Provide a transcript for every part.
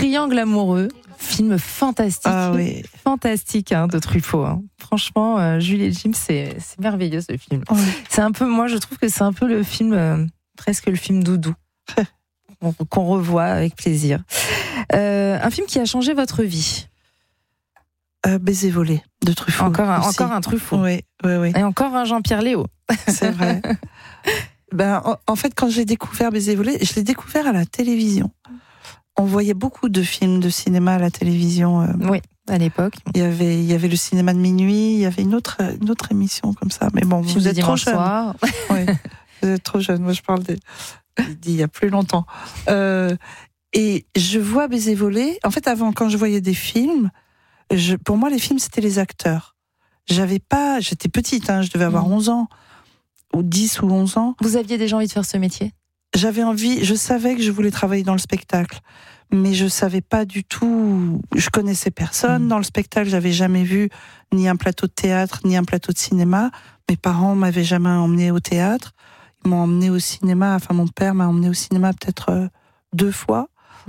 Triangle amoureux, film fantastique. Ah oui. Fantastique de Truffaut. Franchement, Julie et Jim, c'est merveilleux ce film. Oui. C'est un peu, moi je trouve que c'est un peu le film, presque le film doudou, qu'on revoit avec plaisir. Un film qui a changé votre vie. Baiser volé de Truffaut. Encore un Truffaut. Oui. Et encore un Jean-Pierre Léaud. C'est vrai. En fait, quand j'ai découvert Baiser volé, je l'ai découvert à la télévision. On voyait beaucoup de films de cinéma à la télévision. Oui, à l'époque. Il y avait le cinéma de minuit, il y avait une autre émission comme ça. Mais bon, vous êtes trop jeune. Oui, vous êtes trop jeune. Moi, je parle d'il y a plus longtemps. Et je vois Baiser volé. En fait, avant, quand je voyais des films, pour moi, les films, c'était les acteurs. J'étais petite, je devais avoir 11 ans, ou 10 ou 11 ans. Vous aviez déjà envie de faire ce métier ? J'avais envie, je savais que je voulais travailler dans le spectacle, mais je savais pas du tout, je connaissais personne dans le spectacle, j'avais jamais vu ni un plateau de théâtre, ni un plateau de cinéma. Mes parents m'avaient jamais emmené au théâtre, ils m'ont emmené au cinéma, mon père m'a emmené au cinéma peut-être 2 fois,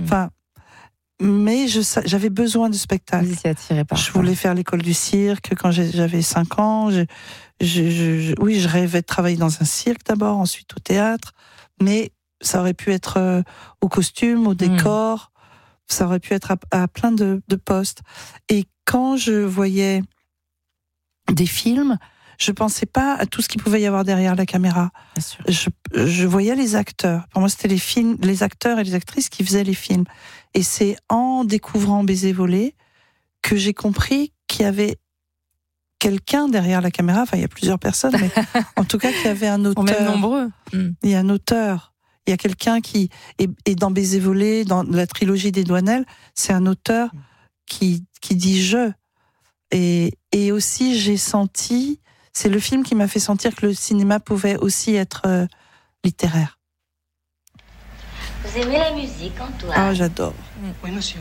mais j'avais besoin de spectacle. Vous étiez attirée par ça. Je voulais faire l'école du cirque quand j'avais 5 ans, je rêvais de travailler dans un cirque d'abord, ensuite au théâtre. Mais ça aurait pu être au costume, au décor, ça aurait pu être à plein de postes. Et quand je voyais des films, je pensais pas à tout ce qu'il pouvait y avoir derrière la caméra. Je voyais les acteurs. Pour moi, c'était les acteurs et les actrices qui faisaient les films. Et c'est en découvrant Baiser volé que j'ai compris qu'il y avait quelqu'un derrière la caméra, il y a plusieurs personnes, mais en tout cas qu'il y avait un auteur. Même nombreux. Il y a un auteur, il y a quelqu'un qui, et dans Baiser volé, dans la trilogie des Douanelles, c'est un auteur qui dit je. Et aussi j'ai senti, c'est le film qui m'a fait sentir que le cinéma pouvait aussi être littéraire. Vous aimez la musique, Antoine ? Ah, j'adore. Oui, monsieur.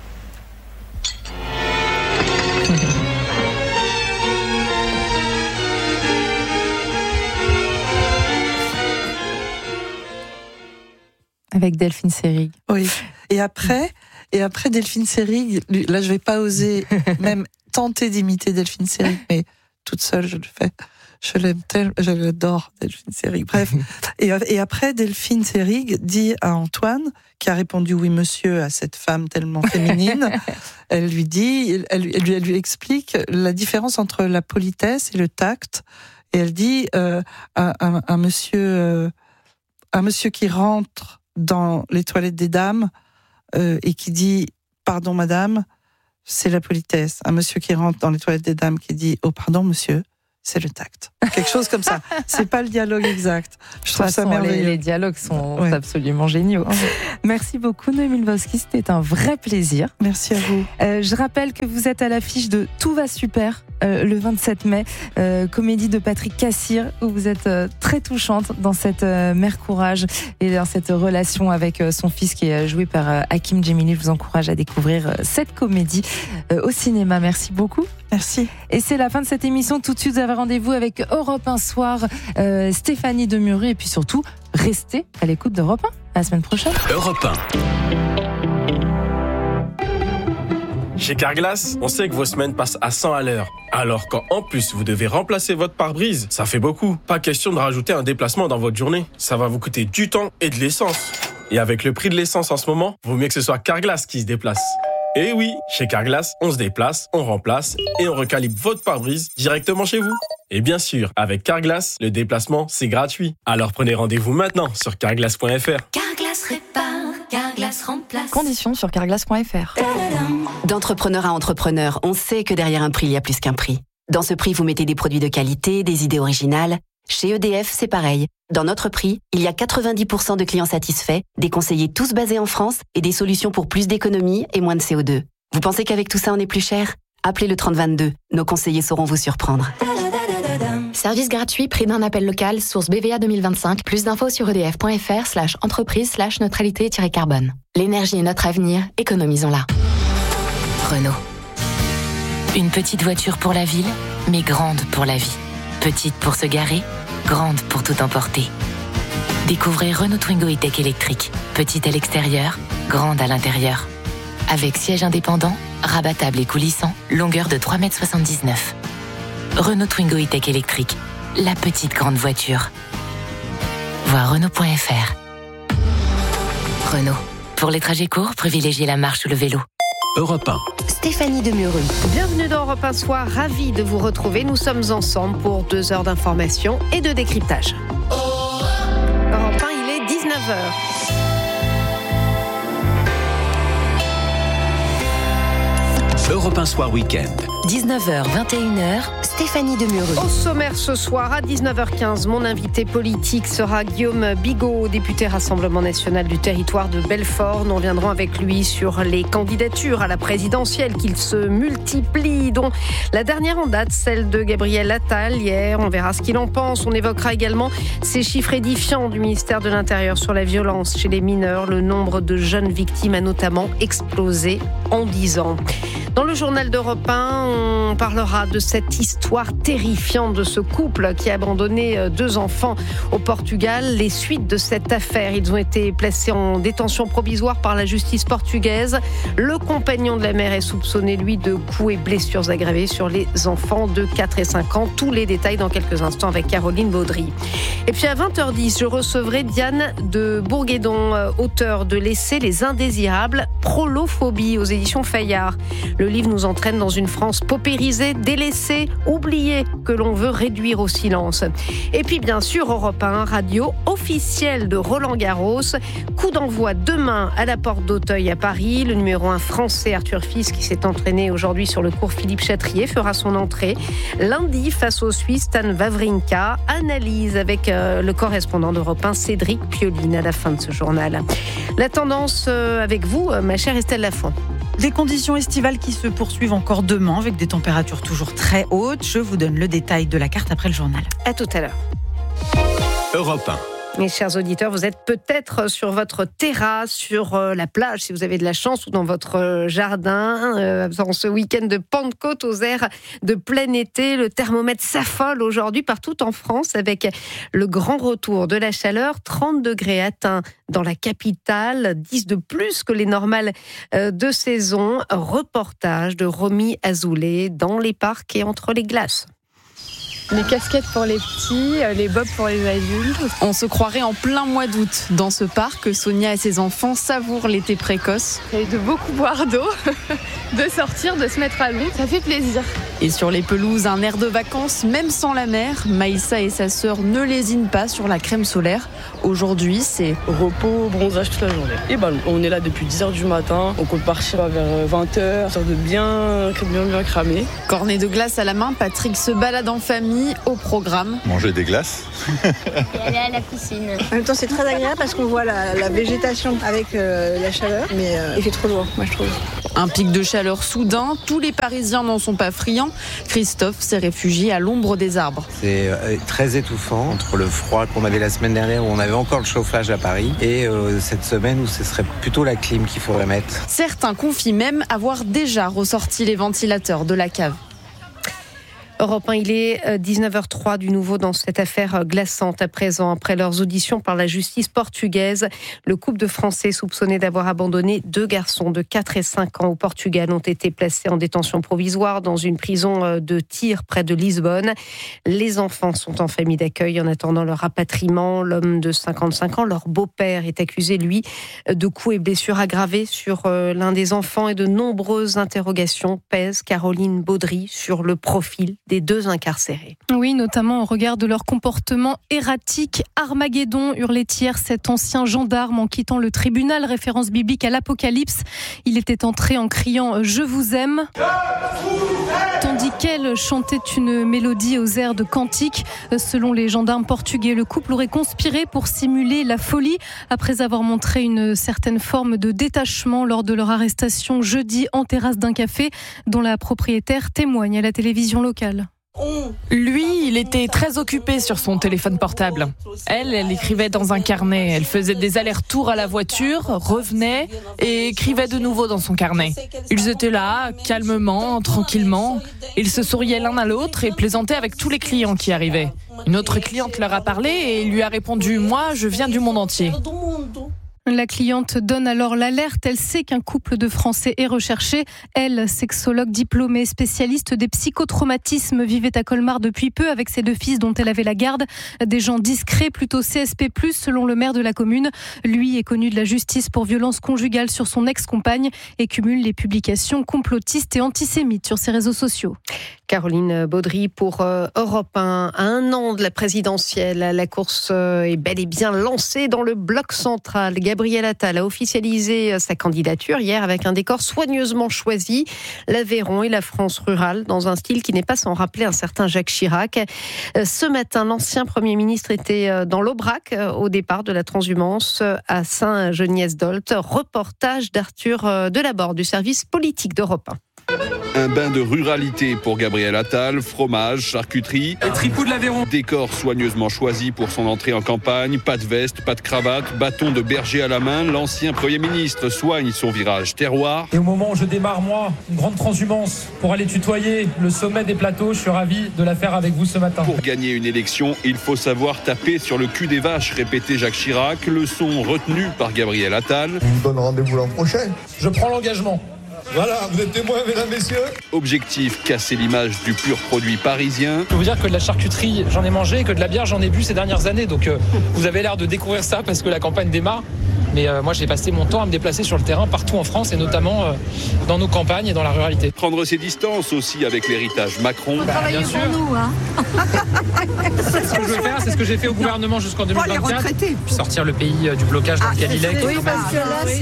Avec Delphine Seyrig. Oui. Et après Delphine Seyrig, là je vais pas oser même tenter d'imiter Delphine Seyrig, mais toute seule je le fais. Je l'aime tellement, je l'adore, Delphine Seyrig. Bref. Et après Delphine Seyrig dit à Antoine, qui a répondu oui monsieur à cette femme tellement féminine, elle lui explique la différence entre la politesse et le tact. Et elle dit un monsieur qui rentre dans les toilettes des dames et qui dit « Pardon, madame », c'est la politesse. Un monsieur qui rentre dans les toilettes des dames qui dit « Oh, pardon, monsieur », c'est le tact. Quelque chose comme ça. C'est pas le dialogue exact. Je trouve ça merveilleux. Les dialogues sont absolument géniaux. Merci beaucoup, Noémie Lvovsky. C'était un vrai plaisir. Merci à vous. Je rappelle que vous êtes à l'affiche de Tout va super le 27 mai, comédie de Patrick Cassir, où vous êtes très touchante dans cette mère courage et dans cette relation avec son fils qui est joué par Hakim Djemili. Je vous encourage à découvrir cette comédie au cinéma. Merci beaucoup. Merci. Et c'est la fin de cette émission. Tout de suite, vous avez rendez-vous avec Europe 1 Soir, Stéphanie Demury, et puis surtout, restez à l'écoute d'Europe 1. À la semaine prochaine. Europe 1. Chez Carglass, on sait que vos semaines passent à 100 à l'heure. Alors quand en plus vous devez remplacer votre pare-brise, ça fait beaucoup. Pas question de rajouter un déplacement dans votre journée. Ça va vous coûter du temps et de l'essence. Et avec le prix de l'essence en ce moment, vaut mieux que ce soit Carglass qui se déplace. Et oui, chez Carglass, on se déplace, on remplace et on recalibre votre pare-brise directement chez vous. Et bien sûr, avec Carglass, le déplacement, c'est gratuit. Alors prenez rendez-vous maintenant sur carglass.fr. Carglass répare, Carglass remplace. Conditions sur carglass.fr. D'entrepreneur à entrepreneur, on sait que derrière un prix, il y a plus qu'un prix. Dans ce prix, vous mettez des produits de qualité, des idées originales. Chez EDF, c'est pareil. Dans notre prix, il y a 90% de clients satisfaits, des conseillers tous basés en France et des solutions pour plus d'économie et moins de CO2. Vous pensez qu'avec tout ça, on est plus cher ? Appelez le 3022. Nos conseillers sauront vous surprendre. Service gratuit, prix d'un appel local, source BVA 2025. Plus d'infos sur edf.fr/entreprise/neutralité-carbone. L'énergie est notre avenir, économisons-la. Renault. Une petite voiture pour la ville, mais grande pour la vie. Petite pour se garer, grande pour tout emporter. Découvrez Renault Twingo E-Tech électrique. Petite à l'extérieur, grande à l'intérieur. Avec siège indépendant, rabattable et coulissant, longueur de 3,79 m. Renault Twingo E-Tech électrique, la petite grande voiture. Voir Renault.fr. Renault. Pour les trajets courts, privilégiez la marche ou le vélo. Europe 1. Stéphanie Demureux. Bienvenue dans Europe 1 Soir, ravi de vous retrouver. Nous sommes ensemble pour 2 heures d'information et de décryptage. Europe 1, il est 19h. Europe 1 Soir Week-end. 19h, 21h, Stéphanie Demureux. Au sommaire ce soir, à 19h15, mon invité politique sera Guillaume Bigot, député Rassemblement National du territoire de Belfort. Nous reviendrons avec lui sur les candidatures à la présidentielle qui se multiplient, dont la dernière en date, celle de Gabriel Attal hier. On verra ce qu'il en pense. On évoquera également ces chiffres édifiants du ministère de l'Intérieur sur la violence chez les mineurs. Le nombre de jeunes victimes a notamment explosé en 10 ans. Dans le journal d'Europe 1, on parlera de cette histoire terrifiante de ce couple qui a abandonné 2 enfants au Portugal. Les suites de cette affaire, ils ont été placés en détention provisoire par la justice portugaise. Le compagnon de la mère est soupçonné, lui, de coups et blessures aggravées sur les enfants de 4 et 5 ans. Tous les détails dans quelques instants avec Caroline Baudry. Et puis à 20h10, je recevrai Diane de Bourguédon, auteure de l'essai Les Indésirables, Prolophobie aux éditions Fayard. Le livre nous entraîne dans une France paupérisée, délaissée, oubliée, que l'on veut réduire au silence. Et puis bien sûr, Europe 1, radio officielle de Roland Garros. Coup d'envoi demain à la Porte d'Auteuil à Paris. Le numéro 1 français Arthur Fils, qui s'est entraîné aujourd'hui sur le court Philippe Chatrier, fera son entrée. Lundi, face au Suisse Stan Wawrinka. Analyse avec le correspondant d'Europe 1, Cédric Pioline, à la fin de ce journal. La tendance avec vous, ma chère Estelle Lafont. Des conditions estivales qui se poursuivent encore demain avec des températures toujours très hautes. Je vous donne le détail de la carte après le journal. À tout à l'heure. Europe 1. Mes chers auditeurs, vous êtes peut-être sur votre terrasse, sur la plage, si vous avez de la chance, ou dans votre jardin, dans ce week-end de Pentecôte aux airs de plein été. Le thermomètre s'affole aujourd'hui partout en France avec le grand retour de la chaleur. 30 degrés atteints dans la capitale, 10 de plus que les normales de saison. Reportage de Romy Azoulay dans les parcs et entre les glaces. Les casquettes pour les petits, les bobs pour les adultes. On se croirait en plein mois d'août. Dans ce parc, Sonia et ses enfants savourent l'été précoce. Et de beaucoup boire d'eau, de sortir, de se mettre à l'ombre, ça fait plaisir. Et sur les pelouses, un air de vacances, même sans la mer. Maïssa et sa sœur ne lésinent pas sur la crème solaire. Aujourd'hui, c'est repos, bronzage toute la journée. Et on est là depuis 10h du matin. On compte partir vers 20h, histoire de bien cramer. Cornet de glace à la main, Patrick se balade en famille. Au programme, manger des glaces et aller à la piscine. En même temps, c'est très agréable parce qu'on voit la végétation avec la chaleur, mais il fait trop lourd, moi je trouve. Un pic de chaleur soudain, tous les Parisiens n'en sont pas friands. Christophe s'est réfugié à l'ombre des arbres. C'est très étouffant entre le froid qu'on avait la semaine dernière où on avait encore le chauffage à Paris et cette semaine où ce serait plutôt la clim qu'il faudrait mettre. Certains confient même avoir déjà ressorti les ventilateurs de la cave. Europe 1, il est 19h03 du nouveau dans cette affaire glaçante à présent. Après leurs auditions par la justice portugaise, le couple de Français soupçonnés d'avoir abandonné 2 garçons de 4 et 5 ans au Portugal ont été placés en détention provisoire dans une prison de Tyr près de Lisbonne. Les enfants sont en famille d'accueil en attendant leur rapatriement. L'homme de 55 ans, leur beau-père, est accusé, lui, de coups et blessures aggravées sur l'un des enfants et de nombreuses interrogations pèsent, Caroline Baudry, sur le profil des 2 incarcérés. Oui, notamment au regard de leur comportement erratique. Armageddon, hurlait hier cet ancien gendarme en quittant le tribunal, référence biblique à l'Apocalypse. Il était entré en criant « Je vous aime ». Tandis qu'elle chantait une mélodie aux airs de cantique. Selon les gendarmes portugais, le couple aurait conspiré pour simuler la folie après avoir montré une certaine forme de détachement lors de leur arrestation jeudi en terrasse d'un café dont la propriétaire témoigne à la télévision locale. Lui, il était très occupé sur son téléphone portable. Elle écrivait dans un carnet. Elle faisait des allers-retours à la voiture, revenait et écrivait de nouveau dans son carnet. Ils étaient là, calmement, tranquillement. Ils se souriaient l'un à l'autre et plaisantaient avec tous les clients qui arrivaient. Une autre cliente leur a parlé et lui a répondu « Moi, je viens du monde entier ». La cliente donne alors l'alerte. Elle sait qu'un couple de Français est recherché. Elle, sexologue diplômée, spécialiste des psychotraumatismes, vivait à Colmar depuis peu avec ses 2 fils dont elle avait la garde. Des gens discrets, plutôt CSP+, selon le maire de la commune. Lui est connu de la justice pour violence conjugale sur son ex-compagne et cumule les publications complotistes et antisémites sur ses réseaux sociaux. Caroline Baudry pour Europe 1. À 1 an de la présidentielle, la course est bel et bien lancée dans le bloc central. Gabriel Attal a officialisé sa candidature hier avec un décor soigneusement choisi, l'Aveyron et la France rurale, dans un style qui n'est pas sans rappeler un certain Jacques Chirac. Ce matin, l'ancien Premier ministre était dans l'Aubrac au départ de la transhumance à Saint-Geniès-d'Olt. Reportage d'Arthur Delaborde du service politique d'Europe 1. Un bain de ruralité pour Gabriel Attal, fromage, charcuterie, et tripou de l'Aveyron. Décor soigneusement choisi pour son entrée en campagne, pas de veste, pas de cravate, bâton de berger à la main, l'ancien Premier ministre soigne son virage terroir. Et au moment où je démarre, moi, une grande transhumance pour aller tutoyer le sommet des plateaux, je suis ravi de la faire avec vous ce matin. Pour gagner une élection, il faut savoir taper sur le cul des vaches, répétait Jacques Chirac, leçon retenue par Gabriel Attal. Je vous donne rendez-vous l'an prochain. Je prends l'engagement. Voilà, vous êtes témoins, mesdames, messieurs. Objectif, casser l'image du pur produit parisien. Je peux vous dire que de la charcuterie, j'en ai mangé, et que de la bière, j'en ai bu ces dernières années. Donc vous avez l'air de découvrir ça parce que la campagne démarre. Mais moi, j'ai passé mon temps à me déplacer sur le terrain partout en France et notamment dans nos campagnes et dans la ruralité. Prendre ses distances aussi avec l'héritage Macron. Bien sûr. Nous, hein. C'est ce que je veux faire, c'est ce que j'ai fait au gouvernement jusqu'en 2024. Puis sortir le pays du blocage dans lequel il est. Oui, parce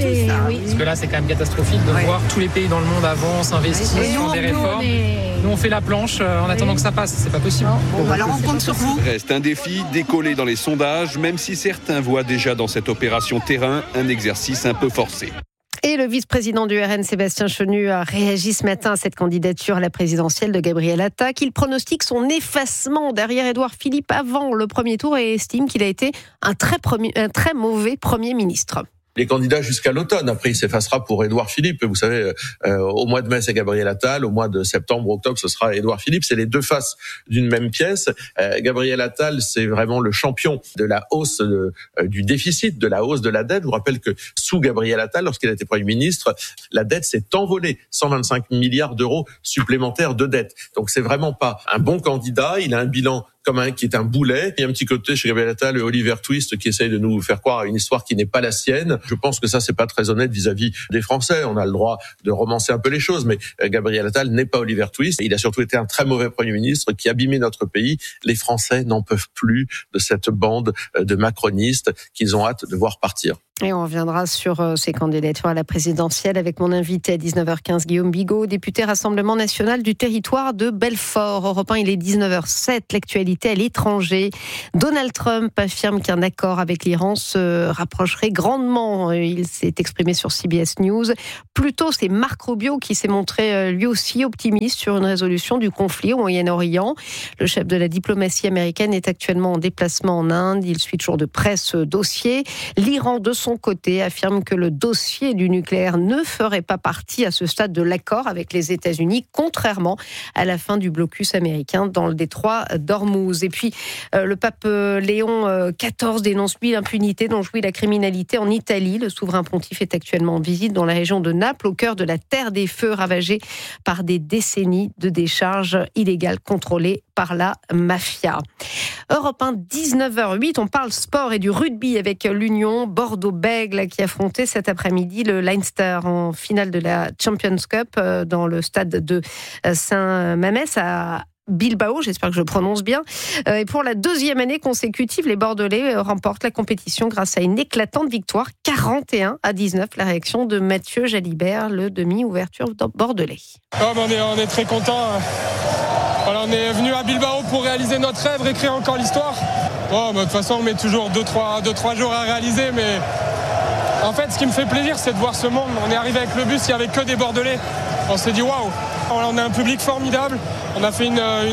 que là, c'est quand même catastrophique de voir tous les pays dans le monde avancent, investissent, font des réformes. Nous, on fait la planche en attendant que ça passe. C'est pas possible. Alors on compte sur vous. Reste un défi, décoller dans les sondages, même si certains voient déjà dans cette opération terrain un exercice un peu forcé. Et le vice-président du RN, Sébastien Chenu, a réagi ce matin à cette candidature à la présidentielle de Gabriel Attal. Il pronostique son effacement derrière Édouard Philippe avant le premier tour et estime qu'il a été un très mauvais Premier ministre. Les candidats jusqu'à l'automne. Après, il s'effacera pour Édouard Philippe. Vous savez, au mois de mai, c'est Gabriel Attal. Au mois de septembre, octobre, ce sera Édouard Philippe. C'est les 2 faces d'une même pièce. Gabriel Attal, c'est vraiment le champion de la hausse du déficit, de la hausse de la dette. Je vous rappelle que sous Gabriel Attal, lorsqu'il a été Premier ministre, la dette s'est envolée. 125 milliards d'euros supplémentaires de dette. Donc, c'est vraiment pas un bon candidat. Il a un bilan qui est un boulet. Il y a un petit côté chez Gabriel Attal, Oliver Twist, qui essaye de nous faire croire à une histoire qui n'est pas la sienne. Je pense que ça, c'est pas très honnête vis-à-vis des Français. On a le droit de romancer un peu les choses, mais Gabriel Attal n'est pas Oliver Twist. Il a surtout été un très mauvais Premier ministre qui a abîmé notre pays. Les Français n'en peuvent plus de cette bande de macronistes qu'ils ont hâte de voir partir. Et on reviendra sur ces candidatures à la présidentielle avec mon invité à 19h15, Guillaume Bigot, député Rassemblement National du territoire de Belfort. Europe 1, il est 19h07, l'actualité à l'étranger. Donald Trump affirme qu'un accord avec l'Iran se rapprocherait grandement. Il s'est exprimé sur CBS News. Plutôt, c'est Marc Rubio qui s'est montré lui aussi optimiste sur une résolution du conflit au Moyen-Orient. Le chef de la diplomatie américaine est actuellement en déplacement en Inde. Il suit toujours de près ce dossier. L'Iran, de son côté, affirme que le dossier du nucléaire ne ferait pas partie à ce stade de l'accord avec les États-Unis, contrairement à la fin du blocus américain dans le détroit d'Ormuz. Et puis, le pape Léon XIV dénonce lui l'impunité dont jouit la criminalité en Italie. Le souverain pontife est actuellement en visite dans la région de Naples, au cœur de la terre des feux ravagée par des décennies de décharges illégales contrôlées par la mafia. Europe 1, 19h08, on parle sport et du rugby avec l'Union Bordeaux-Bègles qui affrontait cet après-midi le Leinster en finale de la Champions Cup dans le stade de Saint-Mamès à Bilbao, j'espère que je prononce bien. Et pour la 2e année consécutive, les Bordelais remportent la compétition grâce à une éclatante victoire, 41-19. La réaction de Mathieu Jalibert, le demi-ouverture bordelais. On est très contents. Voilà, on est venu à Bilbao pour réaliser notre rêve, réécrire encore l'histoire. De toute façon, on met toujours 2-3 jours à réaliser, mais en fait, ce qui me fait plaisir, c'est de voir ce monde. On est arrivé avec le bus, il n'y avait que des Bordelais. On s'est dit waouh, on a un public formidable. On a fait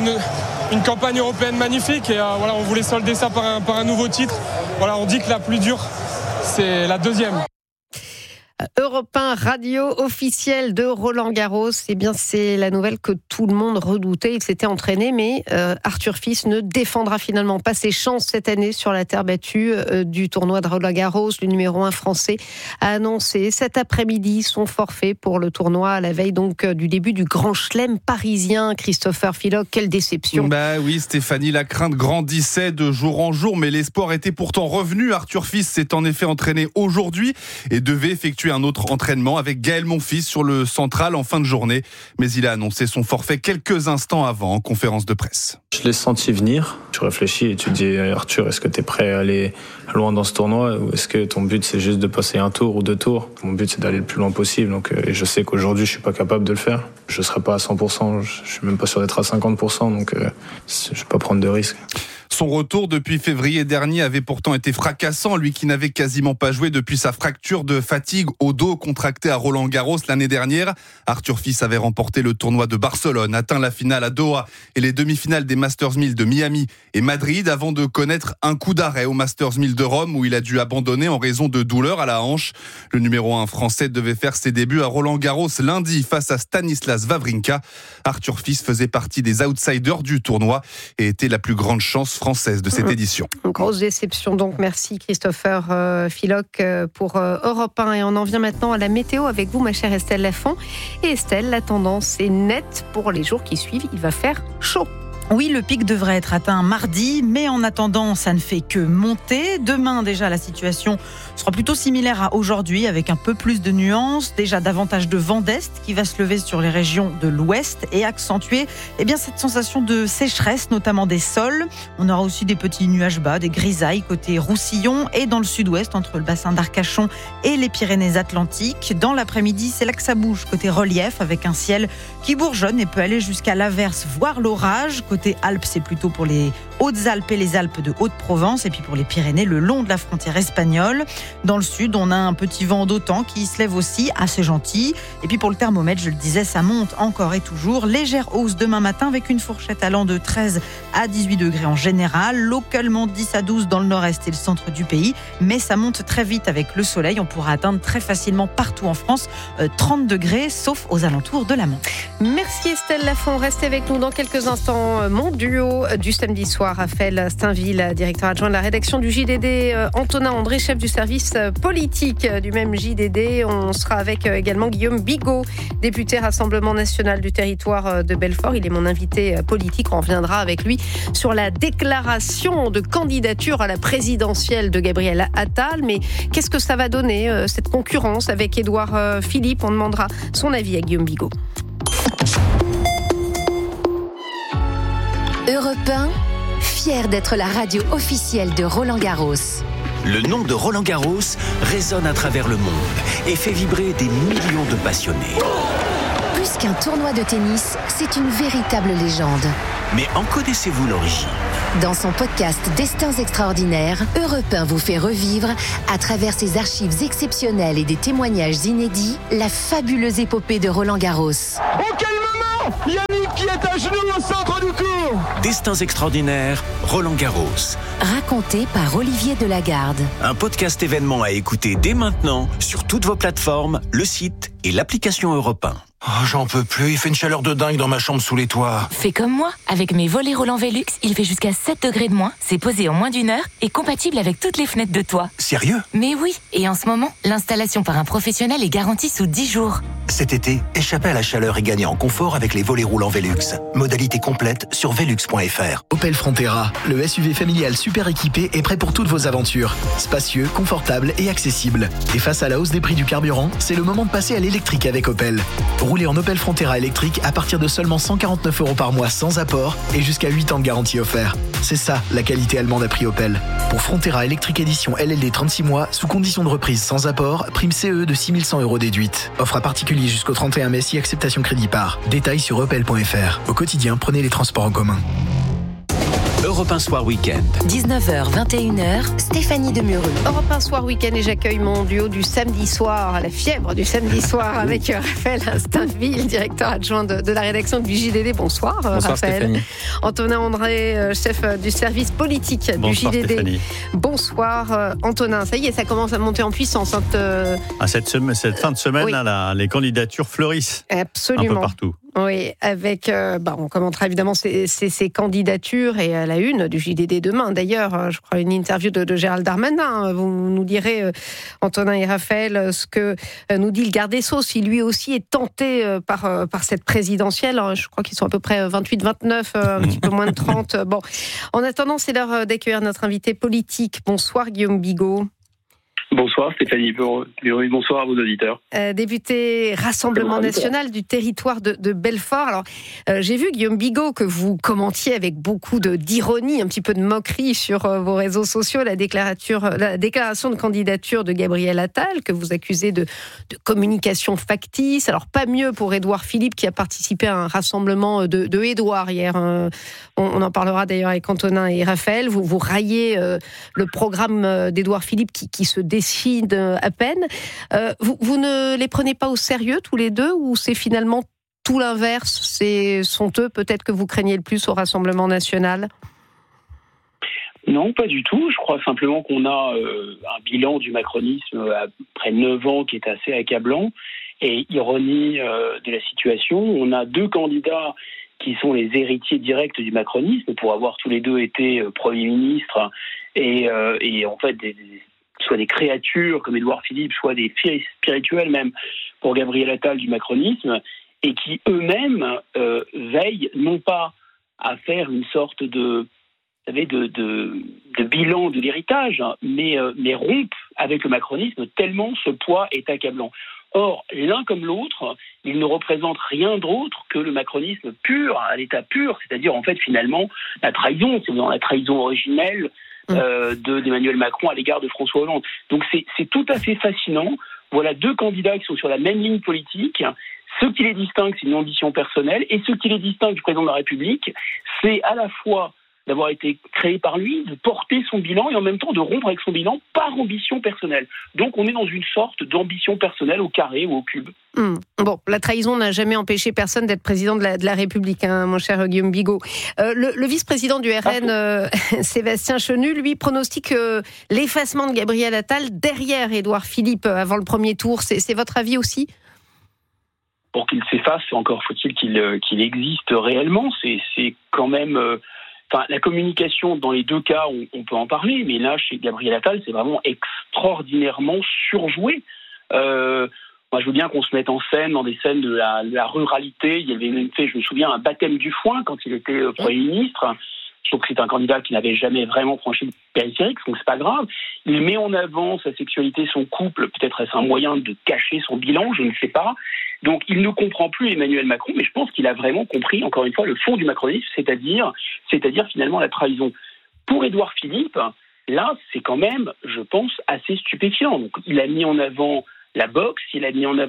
une campagne européenne magnifique et on voulait solder ça par un nouveau titre. On dit que la plus dure, c'est la 2e. Europe 1 radio officielle de Roland Garros. Eh bien, c'est la nouvelle que tout le monde redoutait. Il s'était entraîné, mais Arthur Fils ne défendra finalement pas ses chances cette année sur la terre battue du tournoi de Roland Garros. Le numéro 1 français a annoncé cet après-midi son forfait pour le tournoi à la veille donc du début du Grand Chelem parisien. Christopher Philoc, quelle déception. Oui, Stéphanie, la crainte grandissait de jour en jour, mais l'espoir était pourtant revenu. Arthur Fils s'est en effet entraîné aujourd'hui et devait effectuer un autre entraînement avec Gaël Monfils sur le central en fin de journée. Mais il a annoncé son forfait quelques instants avant en conférence de presse. Je l'ai senti venir. Tu réfléchis et tu te dis, Arthur, est-ce que tu es prêt à aller loin dans ce tournoi ou est-ce que ton but c'est juste de passer un tour ou 2 tours? Mon but c'est d'aller le plus loin possible. Donc, et je sais qu'aujourd'hui je suis pas capable de le faire. Je serai pas à 100%, je suis même pas sûr d'être à 50%, donc je vais pas prendre de risques. Son retour depuis février dernier avait pourtant été fracassant, lui qui n'avait quasiment pas joué depuis sa fracture de fatigue au dos contractée à Roland-Garros l'année dernière. Arthur Fils avait remporté le tournoi de Barcelone, atteint la finale à Doha et les demi-finales des Masters 1000 de Miami et Madrid avant de connaître un coup d'arrêt au Masters 1000 de Rome où il a dû abandonner en raison de douleurs à la hanche. Le numéro 1 français devait faire ses débuts à Roland-Garros lundi face à Stanislas Wawrinka. Arthur Fils faisait partie des outsiders du tournoi et était la plus grande chance française de cette édition. Une grosse déception donc. Merci Christopher Philoc pour Europe 1. Et on en vient maintenant à la météo avec vous, ma chère Estelle Lafont. Et Estelle, la tendance est nette pour les jours qui suivent. Il va faire chaud. Oui, le pic devrait être atteint mardi, mais en attendant, ça ne fait que monter. Demain, déjà, la situation sera plutôt similaire à aujourd'hui, avec un peu plus de nuances. Déjà, davantage de vent d'est qui va se lever sur les régions de l'ouest et accentuer cette sensation de sécheresse, notamment des sols. On aura aussi des petits nuages bas, des grisailles côté Roussillon et dans le sud-ouest, entre le bassin d'Arcachon et les Pyrénées-Atlantiques. Dans l'après-midi, c'est là que ça bouge côté relief, avec un ciel qui bourgeonne et peut aller jusqu'à l'averse, voire l'orage. Côté Alpes, c'est plutôt pour les Hautes-Alpes et les Alpes de Haute-Provence, et puis pour les Pyrénées, le long de la frontière espagnole. Dans le sud, on a un petit vent d'OTAN qui se lève aussi, assez gentil. Et puis pour le thermomètre, je le disais, ça monte encore et toujours. Légère hausse demain matin avec une fourchette allant de 13 à 18 degrés en général. Localement 10 à 12 dans le nord-est et le centre du pays. Mais ça monte très vite avec le soleil. On pourra atteindre très facilement partout en France 30 degrés, sauf aux alentours de la Manche. Merci Estelle Lafont. Restez avec nous dans quelques instants. Mon duo du samedi soir, Raphaël Steinville, directeur adjoint de la rédaction du JDD, Antonin André, chef du service politique du même JDD. On sera avec également Guillaume Bigot, député Rassemblement National du territoire de Belfort. Il est mon invité politique. On reviendra avec lui sur la déclaration de candidature à la présidentielle de Gabriel Attal. Mais qu'est-ce que ça va donner, cette concurrence avec Édouard Philippe? On demandera son avis à Guillaume Bigot. Europe 1, fier d'être la radio officielle de Roland Garros. Le nom de Roland Garros résonne à travers le monde et fait vibrer des millions de passionnés. Plus qu'un tournoi de tennis, c'est une véritable légende. Mais en connaissez-vous l'origine ? Dans son podcast Destins extraordinaires, Europe 1 vous fait revivre, à travers ses archives exceptionnelles et des témoignages inédits, la fabuleuse épopée de Roland Garros. Oh, quel moment ! Yannick qui est à genoux au centre du court. Destins extraordinaires, Roland Garros. Raconté par Olivier Delagarde. Un podcast événement à écouter dès maintenant sur toutes vos plateformes, le site et l'application Europe 1. Oh, j'en peux plus, il fait une chaleur de dingue dans ma chambre sous les toits. Fais comme moi, avec mes volets roulants Velux, il fait jusqu'à 7 degrés de moins, c'est posé en moins d'1 heure et compatible avec toutes les fenêtres de toit. Sérieux ? Mais oui, et en ce moment, l'installation par un professionnel est garantie sous 10 jours. Cet été, échappez à la chaleur et gagnez en confort avec les volets roulants Velux. Modalité complète sur velux.fr. Opel Frontera, le SUV familial super équipé est prêt pour toutes vos aventures. Spacieux, confortable et accessible. Et face à la hausse des prix du carburant, c'est le moment de passer à l'électrique avec Opel. Roulez en Opel Frontera électrique à partir de seulement 149 € par mois sans apport et jusqu'à 8 ans de garantie offert. C'est ça, la qualité allemande à prix Opel. Pour Frontera électrique édition LLD 36 mois, sous condition de reprise sans apport, prime CE de 6 100 € déduite. Offre à particulier jusqu'au 31 mai si acceptation crédit par. Détails sur opel.fr. Au quotidien, prenez les transports en commun. Europe 1 Soir Week-end. 19h, 21h, Stéphanie Demureux. Europe 1 Soir Week-end et j'accueille mon duo du samedi soir, la fièvre du samedi soir avec Raphaël Steinville, directeur adjoint de la rédaction du JDD. Bonsoir, Raphaël. Stéphanie. Antonin André, chef du service politique du JDD. Stéphanie. Bonsoir Antonin. Ça y est, ça commence à monter en puissance. Cette fin de semaine, là, les candidatures fleurissent. Absolument. Un peu partout. Oui, avec, on commentera évidemment ces candidatures et à la une du JDD demain. D'ailleurs, je crois une interview de Gérald Darmanin. Vous nous direz, Antonin et Raphaël, ce que nous dit le garde des Sceaux, si lui aussi est tenté par cette présidentielle. Je crois qu'ils sont à peu près 28, 29, un petit peu moins de 30. Bon, en attendant, c'est l'heure d'accueillir notre invité politique. Bonsoir Guillaume Bigot. Bonsoir Stéphanie Burry, bonsoir à vos auditeurs. Député Rassemblement National du territoire de Belfort. Alors, j'ai vu Guillaume Bigot que vous commentiez avec beaucoup d'ironie, un petit peu de moquerie sur vos réseaux sociaux, la déclaration de candidature de Gabriel Attal, que vous accusez de communication factice. Alors, pas mieux pour Édouard Philippe qui a participé à un rassemblement de Édouard hier. On en parlera d'ailleurs avec Antonin et Raphaël. Vous raillez le programme d'Édouard Philippe qui se décide à peine. Vous ne les prenez pas au sérieux tous les deux ou c'est finalement tout l'inverse? Sont eux peut-être que vous craignez le plus au Rassemblement National? Non, pas du tout. Je crois simplement qu'on a un bilan du macronisme après 9 ans qui est assez accablant. Et ironie de la situation, on a 2 candidats qui sont les héritiers directs du macronisme pour avoir tous les deux été Premier ministre et en fait soit des créatures comme Édouard Philippe, soit des fils spirituels même pour Gabriel Attal du macronisme, et qui eux-mêmes veillent non pas à faire une sorte de bilan de l'héritage, mais rompent avec le macronisme tellement ce poids est accablant. Or, l'un comme l'autre, ils ne représentent rien d'autre que le macronisme pur, à l'état pur, c'est-à-dire en fait finalement la trahison, c'est dans la trahison originelle d'Emmanuel Macron à l'égard de François Hollande. Donc c'est tout à fait fascinant. Voilà 2 candidats qui sont sur la même ligne politique. Ce qui les distingue, c'est une ambition personnelle, et ce qui les distingue du président de la République, c'est à la fois d'avoir été créé par lui, de porter son bilan et en même temps de rompre avec son bilan par ambition personnelle. Donc on est dans une sorte d'ambition personnelle au carré ou au cube. Bon, la trahison n'a jamais empêché personne d'être président de la République, mon cher Guillaume Bigot. Le vice-président du RN, Sébastien Chenu, lui pronostique l'effacement de Gabriel Attal derrière Édouard Philippe avant le premier tour. C'est votre avis aussi ? Pour qu'il s'efface, encore faut-il qu'il existe réellement. C'est quand même... la communication, dans les 2 cas, on peut en parler, mais là, chez Gabriel Attal, c'est vraiment extraordinairement surjoué. Moi, je veux bien qu'on se mette en scène dans des scènes de la ruralité. Il y avait même fait, je me souviens, un baptême du foin quand il était Premier ministre. Je trouve que c'est un candidat qui n'avait jamais vraiment franchi le périphérique, donc c'est pas grave. Il met en avant sa sexualité, son couple, peut-être est-ce un moyen de cacher son bilan, je ne sais pas. Donc il ne comprend plus Emmanuel Macron, mais je pense qu'il a vraiment compris, encore une fois, le fond du macronisme, c'est-à-dire finalement la trahison. Pour Édouard Philippe, là, c'est quand même, je pense, assez stupéfiant. Donc il a mis en avant la boxe, il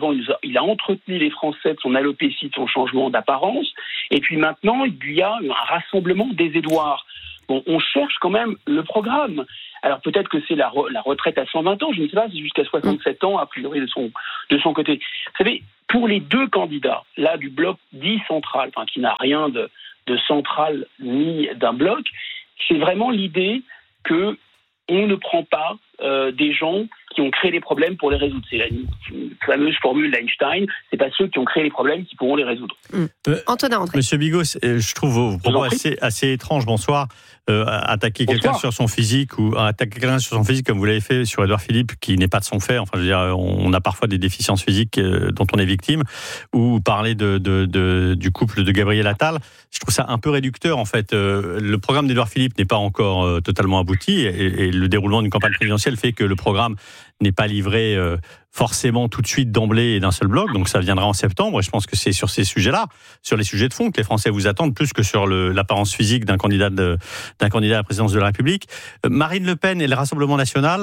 a entretenu les Français de son alopécie, de son changement d'apparence, et puis maintenant, il y a un rassemblement des Édouards. Bon, on cherche quand même le programme. Alors peut-être que c'est la retraite à 120 ans, je ne sais pas, c'est jusqu'à 67 ans, a priori, de son côté. Vous savez, pour les 2 candidats, là, du bloc dit central, qui n'a rien de central ni d'un bloc, c'est vraiment l'idée que on ne prend pas des gens qui ont créé les problèmes pour les résoudre. C'est la fameuse formule d'Einstein. C'est pas ceux qui ont créé les problèmes qui pourront les résoudre. Antonin André. Monsieur Bigot, je trouve vos propos assez étranges. Bonsoir. Attaquer quelqu'un sur son physique comme vous l'avez fait sur Édouard Philippe, qui n'est pas de son fait. Enfin, je veux dire, on a parfois des déficiences physiques dont on est victime. Ou parler du couple de Gabriel Attal. Je trouve ça un peu réducteur, en fait. Le programme d'Édouard Philippe n'est pas encore totalement abouti, et le déroulement d'une campagne présidentielle fait que le programme n'est pas livré forcément tout de suite d'emblée et d'un seul bloc, donc ça viendra en septembre, et je pense que c'est sur ces sujets-là, sur les sujets de fond, que les Français vous attendent plus que sur l'apparence physique d'un candidat à la présidence de la République. Marine Le Pen et le Rassemblement National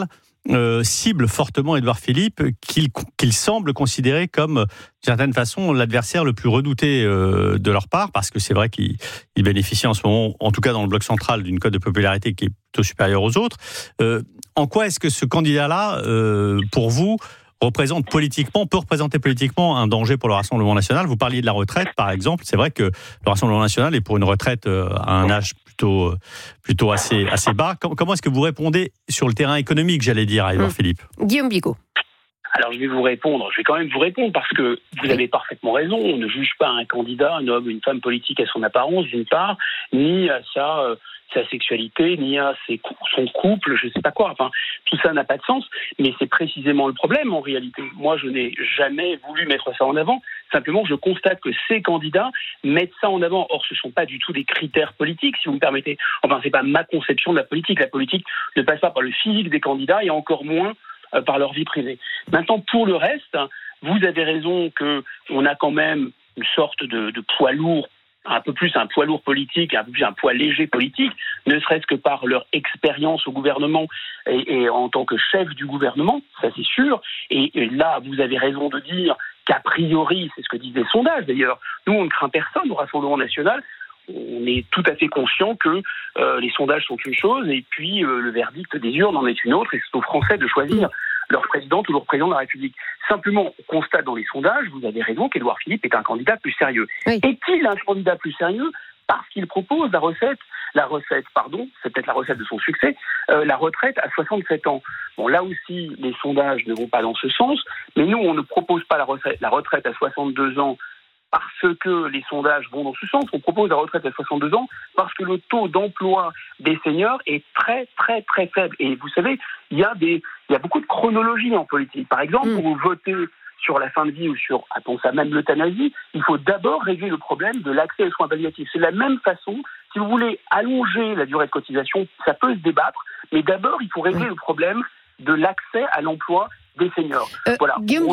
cible fortement Édouard Philippe, qu'il semble considérer comme, d'une certaine façon, l'adversaire le plus redouté de leur part, parce que c'est vrai qu'il bénéficie en ce moment, en tout cas dans le bloc central, d'une cote de popularité qui est plutôt supérieure aux autres. En quoi est-ce que ce candidat-là, pour vous, peut représenter politiquement un danger pour le Rassemblement national? Vous parliez de la retraite, par exemple. C'est vrai que le Rassemblement national est pour une retraite à un âge plutôt assez bas. Comment est-ce que vous répondez sur le terrain économique, j'allais dire, à Édouard Philippe? Guillaume Bigot. Alors je vais quand même vous répondre parce que vous avez parfaitement raison. On ne juge pas un candidat, un homme, une femme politique à son apparence d'une part, ni à sa sexualité, ni à son couple, je ne sais pas quoi. Enfin, tout ça n'a pas de sens, mais c'est précisément le problème en réalité. Moi, je n'ai jamais voulu mettre ça en avant. Simplement, je constate que ces candidats mettent ça en avant. Or, ce ne sont pas du tout des critères politiques, si vous me permettez. Enfin, c'est pas ma conception de la politique. La politique ne passe pas par le physique des candidats et encore moins par leur vie privée. Maintenant, pour le reste, vous avez raison qu'on a quand même une sorte de poids lourd, un peu plus un poids lourd politique, un peu plus un poids léger politique, ne serait-ce que par leur expérience au gouvernement et en tant que chef du gouvernement, ça c'est sûr. Et là, vous avez raison de dire qu'a priori, c'est ce que disent les sondages d'ailleurs, nous on ne craint personne au Rassemblement national. On est tout à fait conscient que les sondages sont une chose et puis le verdict des urnes en est une autre et c'est aux Français de choisir leur présidente ou leur président de la République. Simplement, on constate dans les sondages, vous avez raison, qu'Édouard Philippe est un candidat plus sérieux. Oui. Est-il un candidat plus sérieux parce qu'il propose la recette, c'est peut-être la recette de son succès, la retraite à 67 ans. Bon, là aussi, les sondages ne vont pas dans ce sens, mais nous, on ne propose pas la retraite à 62 ans parce que les sondages vont dans ce sens. On propose la retraite à 62 ans parce que le taux d'emploi des seniors est très, très, très faible. Et vous savez, il y a beaucoup de chronologie en politique. Par exemple, pour vous voter sur la fin de vie ou sur, appelons ça même l'euthanasie, il faut d'abord régler le problème de l'accès aux soins palliatifs. C'est de la même façon, si vous voulez allonger la durée de cotisation, ça peut se débattre, mais d'abord, il faut régler le problème de l'accès à l'emploi des seniors. Voilà. Guillaume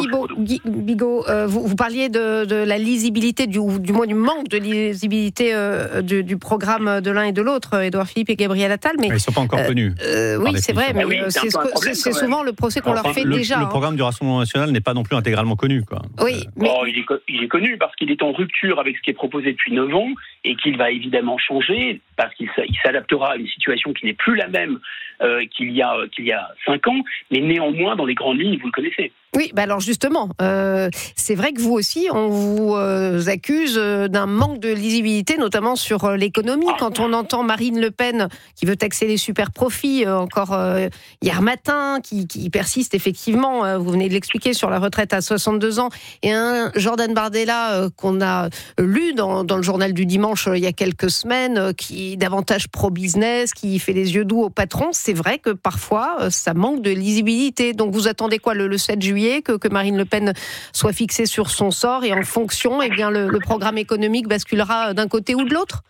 Bigot, vous parliez de la lisibilité, du moins du manque de lisibilité du programme de l'un et de l'autre, Édouard Philippe et Gabriel Attal. Mais ils ne sont pas encore connus. Oui, c'est vrai, mais c'est souvent le procès qu'on leur fait déjà. Le programme du Rassemblement national n'est pas non plus intégralement connu. Quoi. Oui, mais... il est connu parce qu'il est en rupture avec ce qui est proposé depuis 9 ans et qu'il va évidemment changer parce qu'il s'adaptera à une situation qui n'est plus la même qu'il y a 5 ans, mais néanmoins, dans les grandes lignes, vous le connaissez. Oui, alors justement, c'est vrai que vous aussi, on vous accuse d'un manque de lisibilité, notamment sur l'économie. Quand on entend Marine Le Pen qui veut taxer les super profits, encore hier matin, qui persiste effectivement, vous venez de l'expliquer, sur la retraite à 62 ans, et un Jordan Bardella qu'on a lu dans le journal du dimanche il y a quelques semaines, qui est davantage pro-business, qui fait les yeux doux aux patrons. C'est vrai que parfois, ça manque de lisibilité. Donc vous attendez quoi, le 7 juillet, que Marine Le Pen soit fixée sur son sort et en fonction, le programme économique basculera d'un côté ou de l'autre?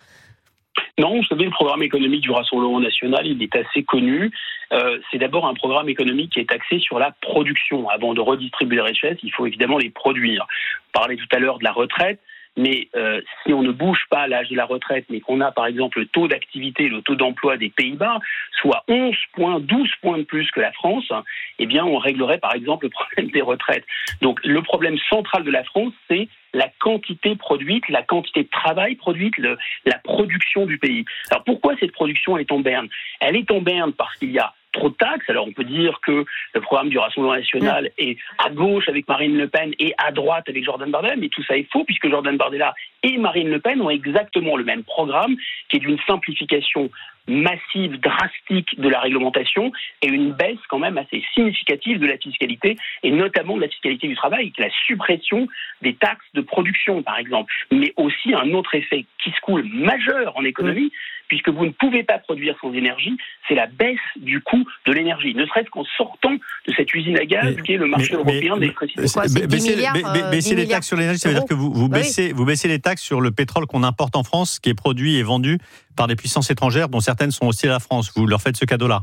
Non, vous savez, le programme économique du Rassemblement national, il est assez connu. C'est d'abord un programme économique qui est axé sur la production. Avant de redistribuer les richesses, il faut évidemment les produire. On parlait tout à l'heure de la retraite. Mais si on ne bouge pas l'âge de la retraite, mais qu'on a par exemple le taux d'activité, le taux d'emploi des Pays-Bas, soit 11 points, 12 points de plus que la France, eh bien on réglerait par exemple le problème des retraites. Donc le problème central de la France, c'est la quantité produite, la quantité de travail produite, la production du pays. Alors pourquoi cette production est en berne ? Elle est en berne parce qu'il y a trop de taxes. Alors on peut dire que le programme du Rassemblement national est à gauche avec Marine Le Pen et à droite avec Jordan Bardella, mais tout ça est faux puisque Jordan Bardella et Marine Le Pen ont exactement le même programme qui est d'une simplification massive, drastique de la réglementation et une baisse quand même assez significative de la fiscalité et notamment de la fiscalité du travail, la suppression des taxes de production par exemple, mais aussi un autre effet qui se coule majeur en économie puisque vous ne pouvez pas produire sans énergie, c'est la baisse du coût de l'énergie, ne serait-ce qu'en sortant de cette usine à gaz qui est le marché européen d'électricité. Baisser les taxes sur l'énergie, ça veut dire que vous baissez les taxes sur le pétrole qu'on importe en France, qui est produit et vendu par des puissances étrangères dont certaines sont hostiles à la France. Vous leur faites ce cadeau-là?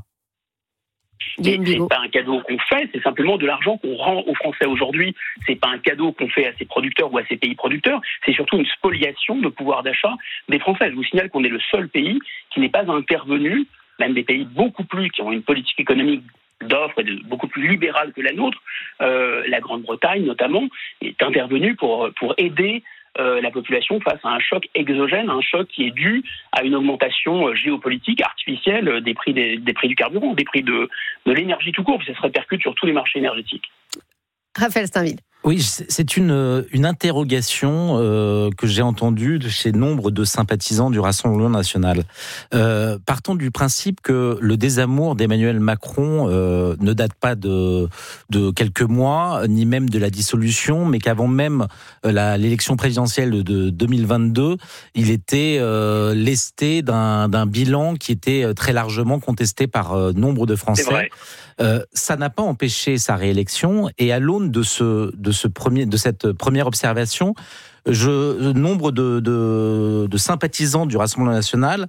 C'est pas un cadeau qu'on fait, c'est simplement de l'argent qu'on rend aux Français aujourd'hui. C'est pas un cadeau qu'on fait à ces producteurs ou à ces pays producteurs, c'est surtout une spoliation de pouvoir d'achat des Français. Je vous signale qu'on est le seul pays qui n'est pas intervenu, même des pays beaucoup plus qui ont une politique économique d'offres et beaucoup plus libérale que la nôtre, la Grande-Bretagne notamment, est intervenue pour aider la population face à un choc exogène, un choc qui est dû à une augmentation géopolitique artificielle des prix du carburant, des prix de l'énergie tout court, puis ça se répercute sur tous les marchés énergétiques. Raphaël Steinville. Oui, c'est une interrogation que j'ai entendue chez nombre de sympathisants du Rassemblement national. Partons du principe que le désamour d'Emmanuel Macron ne date pas de quelques mois, ni même de la dissolution, mais qu'avant même l'élection présidentielle de 2022, il était lesté d'un bilan qui était très largement contesté par nombre de Français. C'est vrai. Ça n'a pas empêché sa réélection, et à l'aune de cette première observation, nombre de sympathisants du Rassemblement national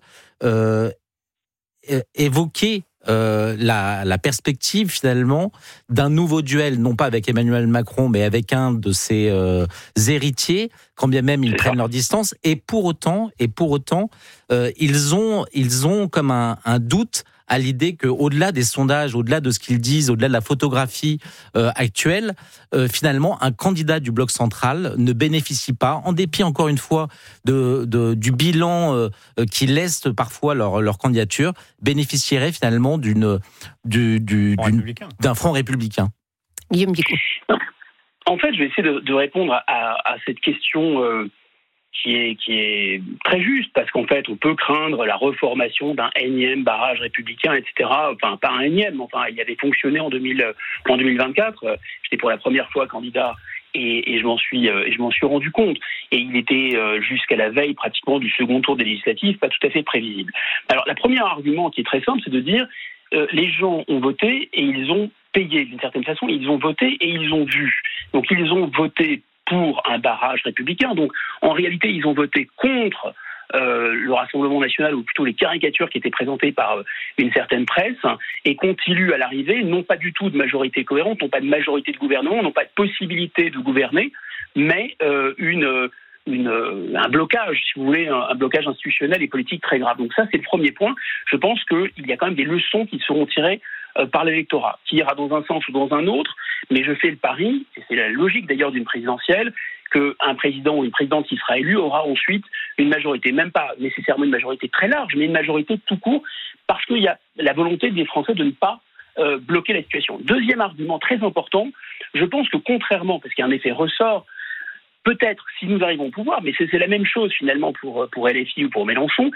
évoquaient la perspective finalement d'un nouveau duel, non pas avec Emmanuel Macron, mais avec un de ses héritiers, quand bien même ils prennent leur distance. Et pour autant, ils ont comme un doute à l'idée qu'au-delà des sondages, au-delà de ce qu'ils disent, au-delà de la photographie actuelle, finalement, un candidat du bloc central ne bénéficie pas, en dépit, encore une fois, du bilan qui laisse parfois leur candidature, bénéficierait finalement d'un front républicain. Guillaume Bigot. En fait, je vais essayer de répondre à cette question qui est très juste, parce qu'en fait, on peut craindre la reformation d'un énième barrage républicain, etc. Enfin, pas un énième, mais enfin, il avait fonctionné en 2024. J'étais pour la première fois candidat et je m'en suis rendu compte. Et il était jusqu'à la veille pratiquement du second tour des législatives, pas tout à fait prévisible. Alors, le premier argument qui est très simple, c'est de dire les gens ont voté et ils ont payé d'une certaine façon. Ils ont voté et ils ont vu. Donc, ils ont voté pour un barrage républicain. Donc, en réalité, ils ont voté contre le Rassemblement national, ou plutôt les caricatures qui étaient présentées par une certaine presse, et continuent à l'arrivée, non pas du tout de majorité cohérente, non pas de majorité de gouvernement, non pas de possibilité de gouverner, mais un blocage, si vous voulez, un blocage institutionnel et politique très grave. Donc ça, c'est le premier point. Je pense qu'il y a quand même des leçons qui seront tirées par l'électorat, qui ira dans un sens ou dans un autre, mais je fais le pari, et c'est la logique d'ailleurs d'une présidentielle, qu'un président ou une présidente qui sera élu aura ensuite une majorité, même pas nécessairement une majorité très large, mais une majorité tout court, parce qu'il y a la volonté des Français de ne pas bloquer la situation. Deuxième argument très important, je pense que contrairement, parce qu'il y a un effet ressort, peut-être si nous arrivons au pouvoir, mais c'est la même chose finalement pour LFI ou pour Mélenchon,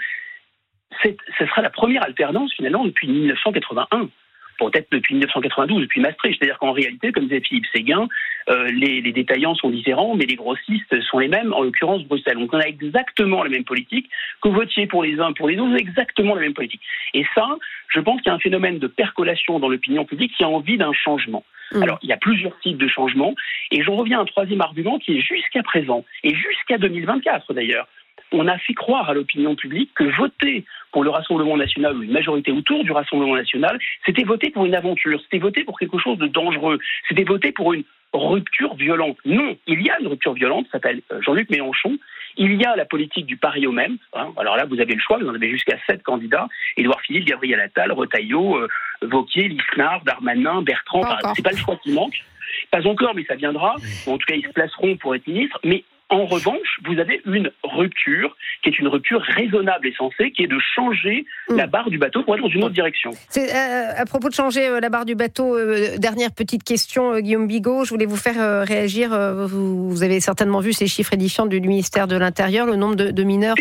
ce sera la première alternance finalement depuis 1981. Peut-être depuis 1992, depuis Maastricht. C'est-à-dire qu'en réalité, comme disait Philippe Séguin, les détaillants sont différents, mais les grossistes sont les mêmes, en l'occurrence Bruxelles. Donc on a exactement la même politique, que vous votiez pour les uns, pour les autres, exactement la même politique. Et ça, je pense qu'il y a un phénomène de percolation dans l'opinion publique qui a envie d'un changement. Alors, il y a plusieurs types de changements, et j'en reviens à un troisième argument qui est jusqu'à présent, et jusqu'à 2024 d'ailleurs, on a fait croire à l'opinion publique que voter pour le Rassemblement national ou une majorité autour du Rassemblement national, c'était voter pour une aventure, c'était voter pour quelque chose de dangereux, c'était voter pour une rupture violente. Non, il y a une rupture violente, ça s'appelle Jean-Luc Mélenchon. Il y a la politique du pari au même. Alors là, vous avez le choix, vous en avez jusqu'à 7 candidats. Édouard Philippe, Gabriel Attal, Retailleau, Wauquiez, Lisnard, Darmanin, Bertrand. C'est pas le choix qui manque. Pas encore, mais ça viendra. En tout cas, ils se placeront pour être ministres. Mais en revanche, vous avez une rupture qui est une rupture raisonnable et sensée, qui est de changer la barre du bateau pour aller dans une autre direction. C'est, à propos de changer la barre du bateau, dernière petite question, Guillaume Bigot, je voulais vous faire réagir. Vous avez certainement vu ces chiffres édifiants du ministère de l'Intérieur. Le nombre de mineurs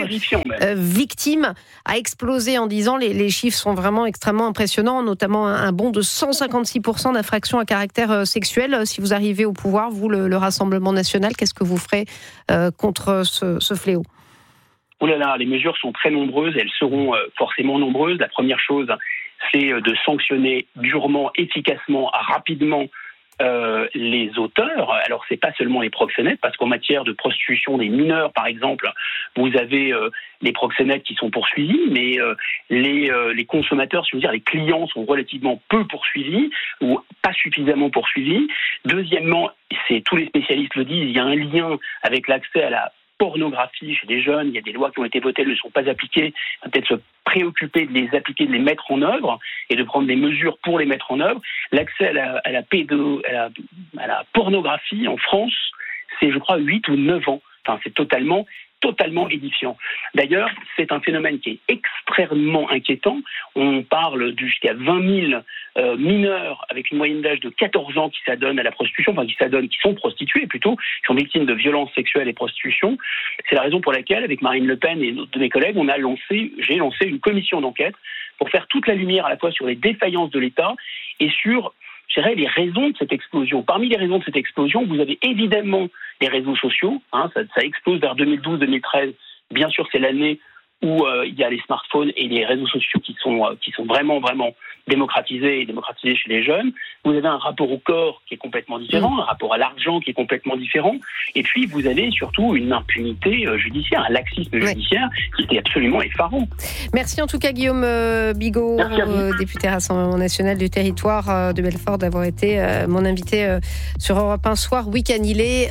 victimes a explosé en 10 ans. Les chiffres sont vraiment extrêmement impressionnants, notamment un bond de 156% d'infractions à caractère sexuel. Si vous arrivez au pouvoir, vous, le Rassemblement national, qu'est-ce que vous ferez contre ce fléau? Oh là là, les mesures sont très nombreuses, elles seront forcément nombreuses. La première chose, c'est de sanctionner durement, efficacement, rapidement les auteurs. Alors, c'est pas seulement les proxénètes, parce qu'en matière de prostitution des mineurs, par exemple, vous avez les proxénètes qui sont poursuivis, mais les consommateurs, si vous dire, les clients sont relativement peu poursuivis ou pas suffisamment poursuivis. Deuxièmement, tous les spécialistes le disent, il y a un lien avec l'accès à la pornographie chez les jeunes. Il y a des lois qui ont été votées, elles ne sont pas appliquées. Il va peut-être se préoccuper de les appliquer, de les mettre en œuvre et de prendre des mesures pour les mettre en œuvre. L'accès à la pornographie en France, c'est, je crois, 8 ou 9 ans. Enfin, c'est totalement édifiant. D'ailleurs, c'est un phénomène qui est extrêmement inquiétant. On parle jusqu'à 20 000 mineurs avec une moyenne d'âge de 14 ans qui s'adonnent à la prostitution, qui sont prostituées plutôt, qui sont victimes de violences sexuelles et prostitution. C'est la raison pour laquelle, avec Marine Le Pen et de mes collègues, j'ai lancé une commission d'enquête pour faire toute la lumière à la fois sur les défaillances de l'État et sur, je dirais, les raisons de cette explosion. Parmi les raisons de cette explosion, vous avez évidemment les réseaux sociaux. Ça explose vers 2012-2013. Bien sûr, c'est l'année où il y a les smartphones et les réseaux sociaux qui sont vraiment démocratisés chez les jeunes. Vous avez un rapport au corps qui est complètement différent, un rapport à l'argent qui est complètement différent. Et puis, vous avez surtout une impunité judiciaire, un laxisme judiciaire qui était absolument effarant. Merci en tout cas, Guillaume Bigot, député Rassemblement National du territoire de Belfort, d'avoir été mon invité sur Europe 1 Soir Week-end. Il est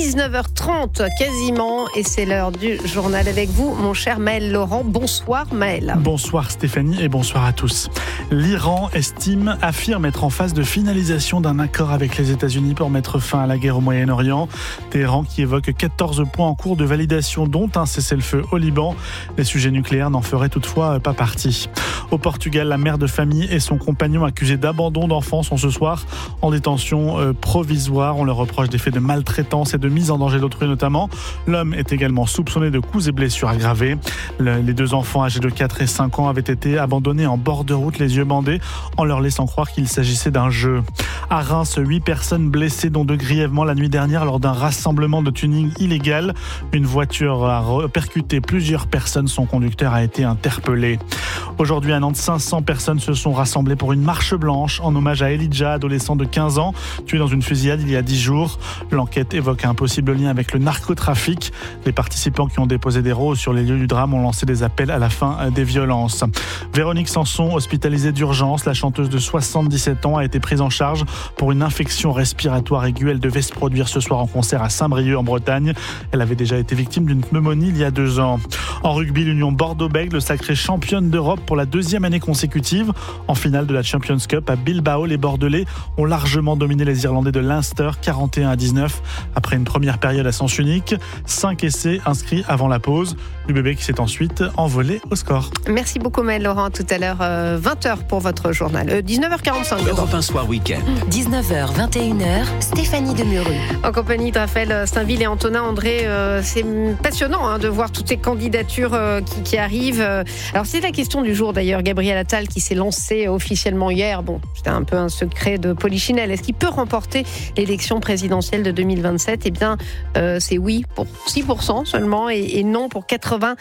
19h30 quasiment et c'est l'heure du journal avec vous, mon cher Maël Laurent. Bonsoir Maël. Bonsoir Stéphanie et bonsoir à tous. L'Iran affirme être en phase de finalisation d'un accord avec les États-Unis pour mettre fin à la guerre au Moyen-Orient. Téhéran qui évoque 14 points en cours de validation, dont un cessez-le-feu au Liban. Les sujets nucléaires n'en feraient toutefois pas partie. Au Portugal, la mère de famille et son compagnon accusés d'abandon d'enfants sont ce soir en détention provisoire. On leur reproche des faits de maltraitance et de mise en danger d'autrui notamment. L'homme est également soupçonné de coups et blessures aggravées. Les deux enfants âgés de 4 et 5 ans avaient été abandonnés en bord de route, les yeux bandés, en leur laissant croire qu'il s'agissait d'un jeu. À Reims, 8 personnes blessées, dont 2 grièvement la nuit dernière lors d'un rassemblement de tuning illégal. Une voiture a percuté plusieurs personnes. Son conducteur a été interpellé. Aujourd'hui, à Nantes, 500 personnes se sont rassemblées pour une marche blanche en hommage à Elijah, adolescent de 15 ans, tué dans une fusillade il y a 10 jours. L'enquête évoque un possible lien avec le narcotrafic. Les participants qui ont déposé des roses sur les lieux du drame ont lancé des appels à la fin des violences. Véronique Sanson, hospitalisée d'urgence, la chanteuse de 77 ans a été prise en charge pour une infection respiratoire aiguë. Elle devait se produire ce soir en concert à Saint-Brieuc en Bretagne. Elle avait déjà été victime d'une pneumonie il y a 2 ans. En rugby, l'Union Bordeaux-Bègles, sacrée championne d'Europe pour la 2e année consécutive. En finale de la Champions Cup à Bilbao, les Bordelais ont largement dominé les Irlandais de Leinster, 41-19. Après une première période à sens unique, 5 essais inscrits avant la pause. L'UBB qui s'est ensuite envolé au score. Merci beaucoup Maël Laurent. À tout à l'heure, 20h pour votre journal. 19h45. Europe 1 Soir Week-end. 19h, 21h, Stéphanie Demureux. En compagnie de Raphaël Steinville et Antonin André, c'est passionnant de voir toutes ces candidatures qui arrivent. Alors c'est la question du jour d'ailleurs. Gabriel Attal qui s'est lancé officiellement hier. Bon, c'était un peu un secret de Polichinelle. Est-ce qu'il peut remporter l'élection présidentielle de 2027 ? Eh bien, c'est oui pour 6% seulement et non pour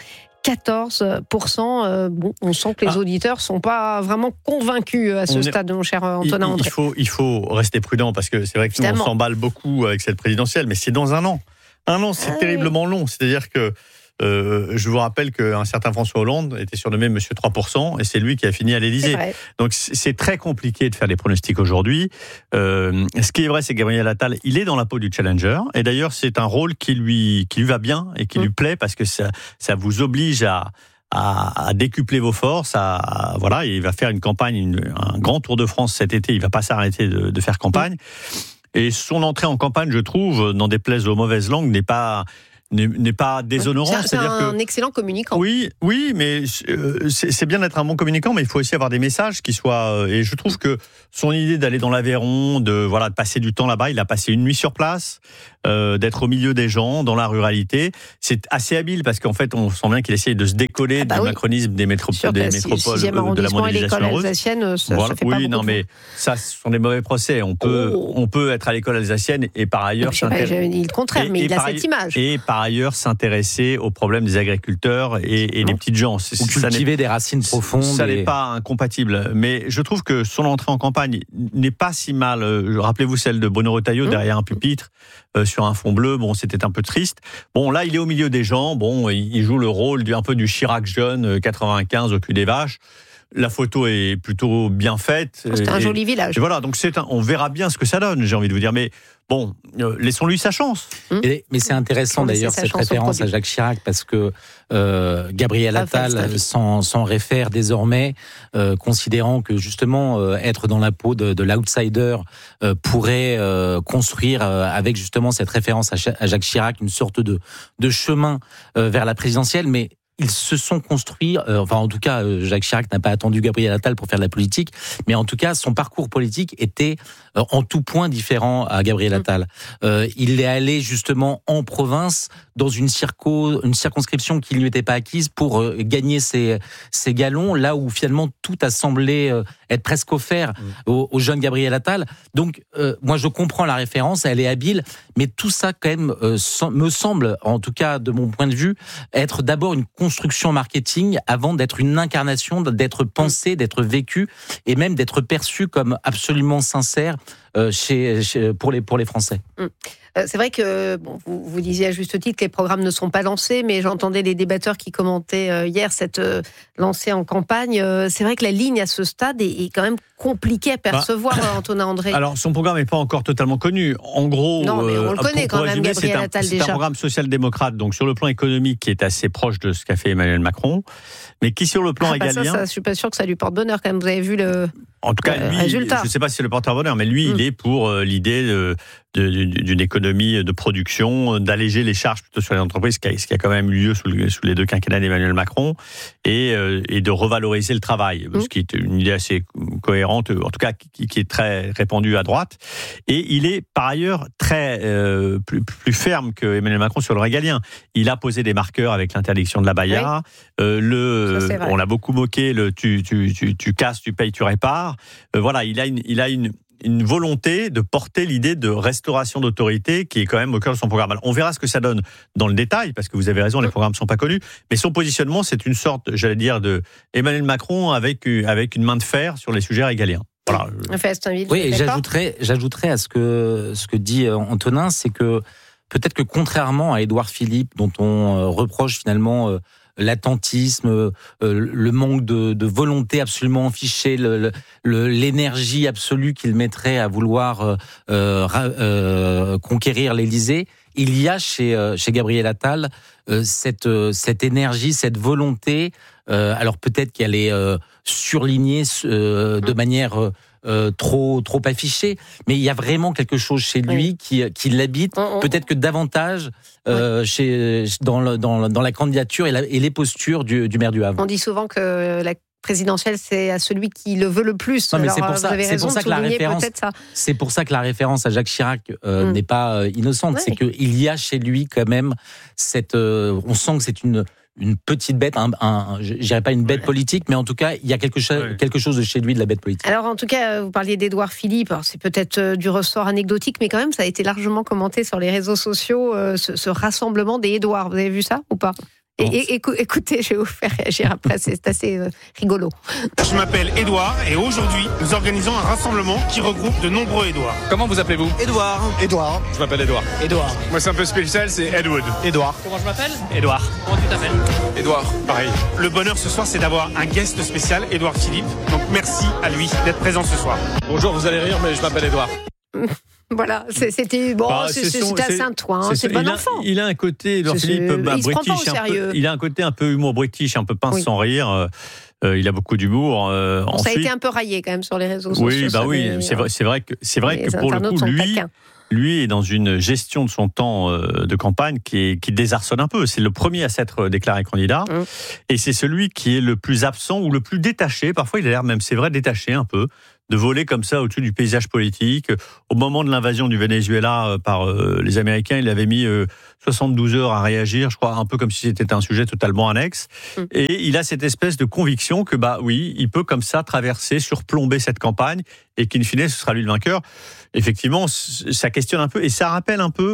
14%. On sent que les auditeurs ne sont pas vraiment convaincus à ce stade, mon cher Antonin André. Il faut rester prudent parce que c'est vrai que nous, on s'emballe beaucoup avec cette présidentielle, mais c'est dans un an. Un an, c'est terriblement long. C'est-à-dire que je vous rappelle qu'un certain François Hollande était surnommé Monsieur 3% et c'est lui qui a fini à l'Élysée. Donc c'est très compliqué de faire des pronostics aujourd'hui. Ce qui est vrai, c'est que Gabriel Attal, il est dans la peau du challenger et d'ailleurs c'est un rôle qui lui va bien et qui lui plaît parce que ça vous oblige à décupler vos forces. Voilà, il va faire une campagne, un grand Tour de France cet été. Il va pas s'arrêter de faire campagne. Et son entrée en campagne, je trouve, n'en déplaise aux mauvaises langues, n'est pas déshonorant. C'est un excellent communicant. Oui, mais c'est bien d'être un bon communicant, mais il faut aussi avoir des messages qui soient. Et je trouve que son idée d'aller dans l'Aveyron, de passer du temps là-bas, il a passé une nuit sur place, d'être au milieu des gens, dans la ruralité, c'est assez habile parce qu'en fait, on sent bien qu'il essaye de se décoller du macronisme des métropoles, de la mondialisation alsacienne. Voilà. Oui, non, mais ça, ce sont des mauvais procès. On peut être à l'école alsacienne et par ailleurs. Je dis le contraire, mais il a cette image. Et par ailleurs s'intéresser aux problèmes des agriculteurs et des petites gens. Ou cultiver des racines profondes. Ça n'est pas incompatible. Mais je trouve que son entrée en campagne n'est pas si mal. Rappelez-vous celle de Bruno Retailleau derrière un pupitre sur un fond bleu. Bon, c'était un peu triste. Bon, là, il est au milieu des gens. Bon, il joue le rôle un peu du Chirac jeune, 95 au cul des vaches. La photo est plutôt bien faite. C'est un joli village. Et voilà, donc on verra bien ce que ça donne, j'ai envie de vous dire. Mais bon, laissons-lui sa chance. Mais c'est intéressant d'ailleurs cette référence à Jacques Chirac, parce que Gabriel Attal s'en réfère désormais, considérant que justement être dans la peau de l'outsider pourrait construire avec justement cette référence à Jacques Chirac une sorte de chemin vers la présidentielle. Mais ils se sont construits, enfin en tout cas Jacques Chirac n'a pas attendu Gabriel Attal pour faire de la politique, mais en tout cas son parcours politique était en tout point différent à Gabriel Attal. Il est allé justement en province dans une circonscription qui ne lui était pas acquise pour gagner ses galons, là où finalement tout a semblé être presque offert au jeune Gabriel Attal. Donc moi je comprends la référence, elle est habile, mais tout ça quand même me semble, en tout cas de mon point de vue, être d'abord une construction marketing avant d'être une incarnation, d'être pensé, d'être vécu et même d'être perçu comme absolument sincère pour les Français. C'est vrai que vous disiez à juste titre que les programmes ne sont pas lancés, mais j'entendais les débatteurs qui commentaient hier cette lancée en campagne. C'est vrai que la ligne à ce stade est quand même compliquée à percevoir, Antonin André. Alors, son programme n'est pas encore totalement connu. En gros, non, mais on le connaît quand même, Gabriel Attal déjà. C'est un programme social-démocrate, donc sur le plan économique, qui est assez proche de ce qu'a fait Emmanuel Macron, mais qui sur le plan régalien... Ça, je suis pas sûr que ça lui porte bonheur quand même. Vous avez vu en tout cas, lui, résultat. Je ne sais pas si c'est le porteur bonheur, mais lui, il est pour l'idée d'une économie de production, d'alléger les charges plutôt sur les entreprises, ce qui a quand même eu lieu sous les deux quinquennats d'Emmanuel Macron, et de revaloriser le travail, ce qui est une idée assez cohérente, en tout cas qui est très répandue à droite. Et il est par ailleurs très plus ferme que Emmanuel Macron sur le régalien. Il a posé des marqueurs avec l'interdiction de la baya. On l'a beaucoup moqué, tu casses, tu payes, tu répares. Voilà, il a une volonté de porter l'idée de restauration d'autorité qui est quand même au cœur de son programme. Alors, on verra ce que ça donne dans le détail, parce que vous avez raison, les programmes ne sont pas connus, mais son positionnement, c'est une sorte, j'allais dire, de Emmanuel Macron avec une main de fer sur les sujets régaliens. Voilà. Oui, et j'ajouterais à ce que dit Antonin, c'est que peut-être que contrairement à Édouard Philippe, dont on reproche finalement l'attentisme, le manque de volonté absolument affichée, l'énergie absolue qu'il mettrait à vouloir conquérir l'Élysée, il y a chez Gabriel Attal cette énergie, cette volonté, alors peut-être qu'elle est surlignée de manière trop affiché, mais il y a vraiment quelque chose chez lui qui l'habite, peut-être que davantage dans la candidature et les postures du maire du Havre. On dit souvent que la présidentielle, c'est à celui qui le veut le plus. Non, mais c'est pour ça que la référence à Jacques Chirac n'est pas innocente. C'est qu'il y a chez lui quand même on sent que c'est une petite bête, je dirais pas une bête politique, mais en tout cas, il y a quelque chose de chez lui de la bête politique. Alors, en tout cas, vous parliez d'Édouard Philippe, alors c'est peut-être du ressort anecdotique, mais quand même, ça a été largement commenté sur les réseaux sociaux, ce rassemblement des Édouards. Vous avez vu ça ou pas ? Écoutez, je vais vous faire réagir après, c'est assez rigolo. Je m'appelle Édouard et aujourd'hui, nous organisons un rassemblement qui regroupe de nombreux Édouards. Comment vous appelez-vous ? Édouard. Je m'appelle Édouard. Moi, c'est un peu spécial, c'est Edward. Édouard. Comment je m'appelle ? Édouard. Comment tu t'appelles ? Édouard. Pareil. Le bonheur ce soir, c'est d'avoir un guest spécial, Édouard Philippe. Donc merci à lui d'être présent ce soir. Bonjour, vous allez rire, mais je m'appelle Édouard. Voilà, c'était assez un toit, c'est bon enfant. Il a un côté, Édouard Philippe, british, il a un côté un peu humour british, un peu pince sans rire. Il a beaucoup d'humour. Ensuite, ça a été un peu raillé quand même sur les réseaux sociaux. C'est vrai que pour le coup, lui est dans une gestion de son temps de campagne qui désarçonne un peu. C'est le premier à s'être déclaré candidat. Et c'est celui qui est le plus absent ou le plus détaché. Parfois, il a l'air même, c'est vrai, détaché un peu, de voler comme ça au-dessus du paysage politique. Au moment de l'invasion du Venezuela par les Américains, il avait mis 72 heures à réagir, je crois, un peu comme si c'était un sujet totalement annexe. Et il a cette espèce de conviction que, il peut comme ça traverser, surplomber cette campagne et qu'in fine, ce sera lui le vainqueur. Effectivement, ça questionne un peu et ça rappelle un peu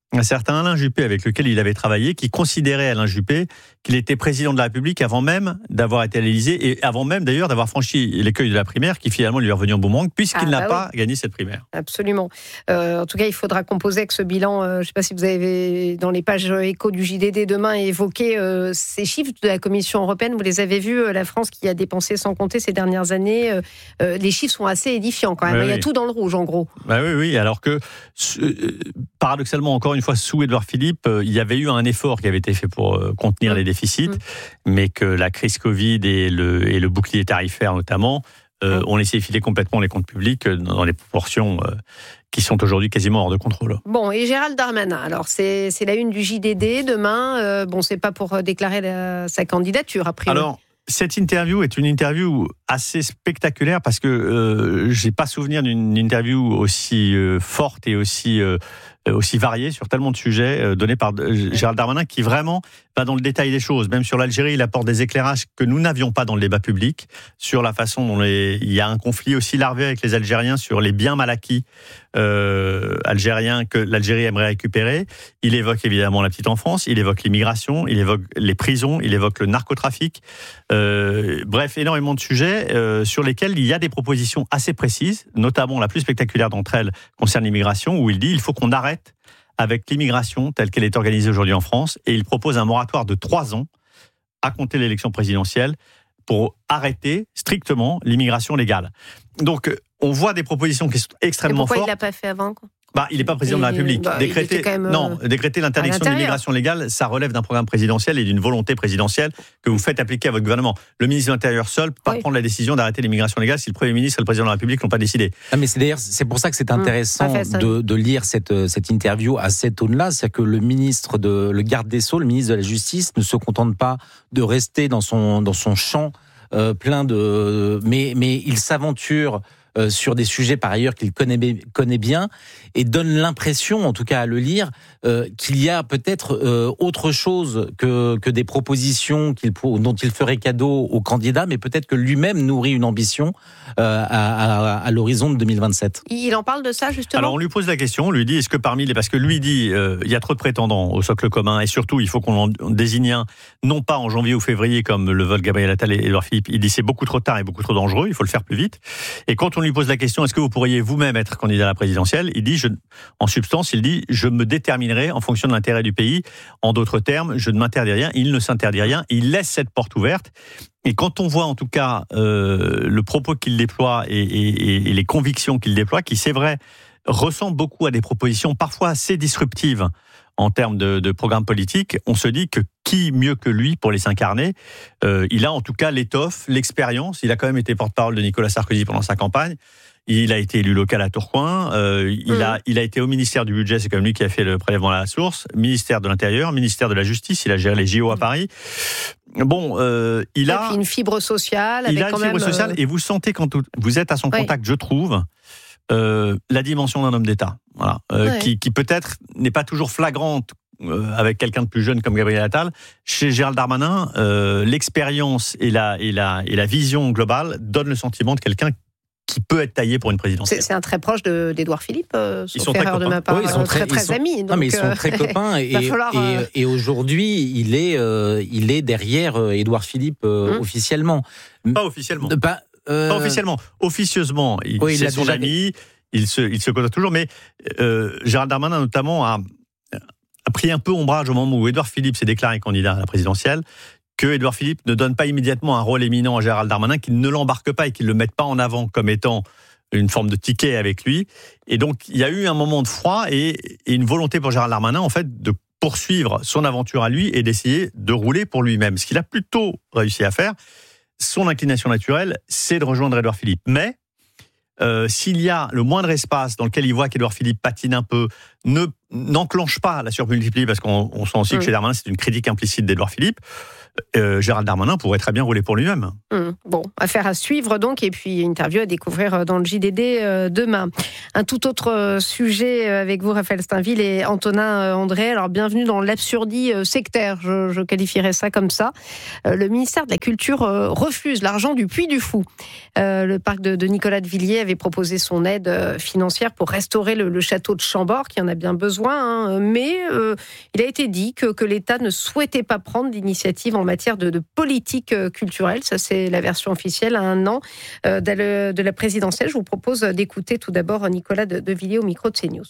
un certain Alain Juppé avec lequel il avait travaillé, qui considérait Alain Juppé qu'il était président de la République avant même d'avoir été à l'Élysée et avant même d'ailleurs d'avoir franchi l'écueil de la primaire qui finalement lui est revenu en boomerang puisqu'il n'a pas gagné cette primaire. Absolument. En tout cas, il faudra composer avec ce bilan. Je ne sais pas si vous avez dans les pages écho du JDD demain évoqué ces chiffres de la Commission européenne. Vous les avez vus, la France qui a dépensé sans compter ces dernières années. Les chiffres sont assez édifiants quand même. Il y a tout dans le rouge en gros. Oui, alors que paradoxalement, encore une fois, sous Édouard Philippe, il y avait eu un effort qui avait été fait pour contenir les déficits, mais que la crise Covid et le bouclier tarifaire notamment ont laissé filer complètement les comptes publics dans des proportions qui sont aujourd'hui quasiment hors de contrôle. Bon, et Gérald Darmanin, alors c'est la une du JDD demain. C'est pas pour déclarer sa candidature, a priori. Alors, cette interview est une interview assez spectaculaire parce que j'ai pas souvenir d'une interview aussi forte et aussi variée sur tellement de sujets donnée par Gérald Darmanin qui vraiment va dans le détail des choses. Même sur l'Algérie, il apporte des éclairages que nous n'avions pas dans le débat public sur la façon dont il y a un conflit aussi larvé avec les Algériens sur les biens mal acquis algériens que l'Algérie aimerait récupérer. Il évoque évidemment la petite enfance, il évoque l'immigration, il évoque les prisons, il évoque le narcotrafic. Bref, énormément de sujets sur lesquels il y a des propositions assez précises, notamment la plus spectaculaire d'entre elles concerne l'immigration, où il dit il faut qu'on arrête avec l'immigration telle qu'elle est organisée aujourd'hui en France, et il propose un moratoire de 3 ans à compter l'élection présidentielle pour arrêter strictement l'immigration légale. Donc, on voit des propositions qui sont extrêmement fortes. Pourquoi il ne l'a pas fait avant, quoi ? Il n'est pas président de la République. Décréter l'interdiction de l'immigration légale, ça relève d'un programme présidentiel et d'une volonté présidentielle que vous faites appliquer à votre gouvernement. Le ministre de l'Intérieur seul peut pas prendre la décision d'arrêter l'immigration légale si le Premier ministre et le président de la République l'ont pas décidé. Mais c'est pour ça que c'est intéressant de lire cette interview à cette tone-là, c'est que le garde des Sceaux, le ministre de la Justice, ne se contente pas de rester dans son champ plein de... Mais il s'aventure sur des sujets par ailleurs qu'il connaît bien et donne l'impression, en tout cas à le lire, qu'il y a peut-être autre chose que des propositions dont il ferait cadeau aux candidats, mais peut-être que lui-même nourrit une ambition à l'horizon de 2027. Il en parle de ça justement ? Alors on lui pose la question, on lui dit est-ce que parce que lui dit il y a trop de prétendants au socle commun et surtout il faut qu'on en désigne un, non pas en janvier ou février comme le veulent Gabriel Attal et Édouard Philippe, il dit c'est beaucoup trop tard et beaucoup trop dangereux, il faut le faire plus vite. Et quand on lui pose la question est-ce que vous pourriez vous-même être candidat à la présidentielle, il dit en substance il dit je me déterminerai en fonction de l'intérêt du pays. En d'autres termes, je ne m'interdis rien, il ne s'interdit rien, il laisse cette porte ouverte. Et quand on voit en tout cas le propos qu'il déploie et les convictions qu'il déploie, qui c'est vrai ressemblent beaucoup à des propositions parfois assez disruptives en termes de programme politique, on se dit que qui mieux que lui pour les s'incarner ? Il a en tout cas l'étoffe, l'expérience, il a quand même été porte-parole de Nicolas Sarkozy pendant sa campagne. Il a été élu local à Tourcoing, il a été au ministère du Budget, c'est comme lui qui a fait le prélèvement à la source, ministère de l'Intérieur, ministère de la Justice, il a géré les JO à Paris. Bon, il a une fibre sociale. Il a une fibre sociale et vous sentez quand vous êtes à son contact, je trouve, la dimension d'un homme d'État, voilà, qui peut-être n'est pas toujours flagrante avec quelqu'un de plus jeune comme Gabriel Attal. Chez Gérald Darmanin, l'expérience et la vision globale donnent le sentiment de quelqu'un qui peut être taillé pour une présidentielle. C'est un très proche d'Édouard Philippe, ils sont très copains. De ma part. Oui, ils sont très amis. Donc, ils sont très copains et aujourd'hui, il est derrière Édouard Philippe officiellement. Pas officiellement. Pas officiellement. Officieusement, c'est son ami, il se côtoie toujours, mais Gérald Darmanin notamment a pris un peu ombrage au moment où Édouard Philippe s'est déclaré candidat à la présidentielle, que Édouard Philippe ne donne pas immédiatement un rôle éminent à Gérald Darmanin, qu'il ne l'embarque pas et qu'il ne le mette pas en avant comme étant une forme de ticket avec lui. Et donc, il y a eu un moment de froid et une volonté pour Gérald Darmanin, en fait, de poursuivre son aventure à lui et d'essayer de rouler pour lui-même. Ce qu'il a plutôt réussi à faire, son inclination naturelle, c'est de rejoindre Édouard Philippe. Mais s'il y a le moindre espace dans lequel il voit qu'Édouard Philippe patine un peu, n'enclenche pas la surmultiplier, parce qu'on sent aussi que chez Darmanin, c'est une critique implicite d'Édouard Philippe, Gérald Darmanin pourrait très bien rouler pour lui-même. Bon, affaire à suivre donc, et puis interview à découvrir dans le JDD demain. Un tout autre sujet avec vous, Raphaël Steinville et Antonin André. Alors bienvenue dans l'absurdie sectaire, je qualifierais ça comme ça. Le ministère de la Culture refuse l'argent du Puy du Fou. Le parc de Nicolas de Villiers avait proposé son aide financière pour restaurer le château de Chambord, qui en a bien besoin, mais il a été dit que l'État ne souhaitait pas prendre d'initiative en matière de politique culturelle. Ça, c'est la version officielle à 1 an de la présidentielle. Je vous propose d'écouter tout d'abord Nicolas de Villiers au micro de CNews.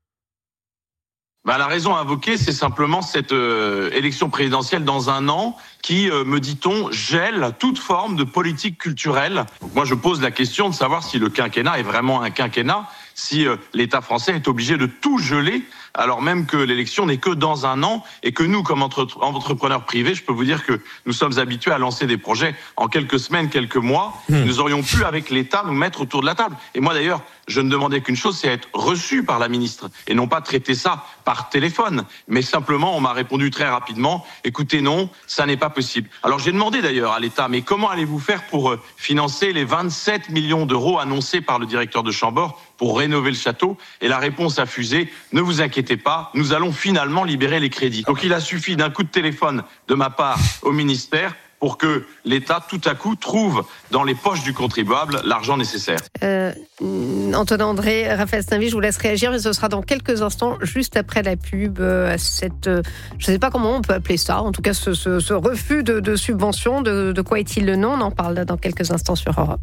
La raison invoquée, c'est simplement cette élection présidentielle dans 1 an qui, me dit-on, gèle toute forme de politique culturelle. Donc moi, je pose la question de savoir si le quinquennat est vraiment un quinquennat, si l'État français est obligé de tout geler, alors même que l'élection n'est que dans 1 an et que nous, comme entrepreneurs privés, je peux vous dire que nous sommes habitués à lancer des projets en quelques semaines, quelques mois. Nous aurions pu, avec l'État, nous mettre autour de la table. Et moi, d'ailleurs, je ne demandais qu'une chose, c'est être reçu par la ministre et non pas traiter ça par téléphone. Mais simplement, on m'a répondu très rapidement, écoutez, non, ça n'est pas possible. Alors j'ai demandé d'ailleurs à l'État, mais comment allez-vous faire pour financer les 27 millions d'euros annoncés par le directeur de Chambord pour rénover le château? Et la réponse a fusé, ne vous inquiétez pas, nous allons finalement libérer les crédits. Donc il a suffi d'un coup de téléphone de ma part au ministère pour que l'État, tout à coup, trouve dans les poches du contribuable l'argent nécessaire. Antonin André, Raphaël Steinville, je vous laisse réagir, mais ce sera dans quelques instants, juste après la pub, à cette... je ne sais pas comment on peut appeler ça, en tout cas ce refus de subvention, de quoi est-il le nom? On en parle dans quelques instants sur Europe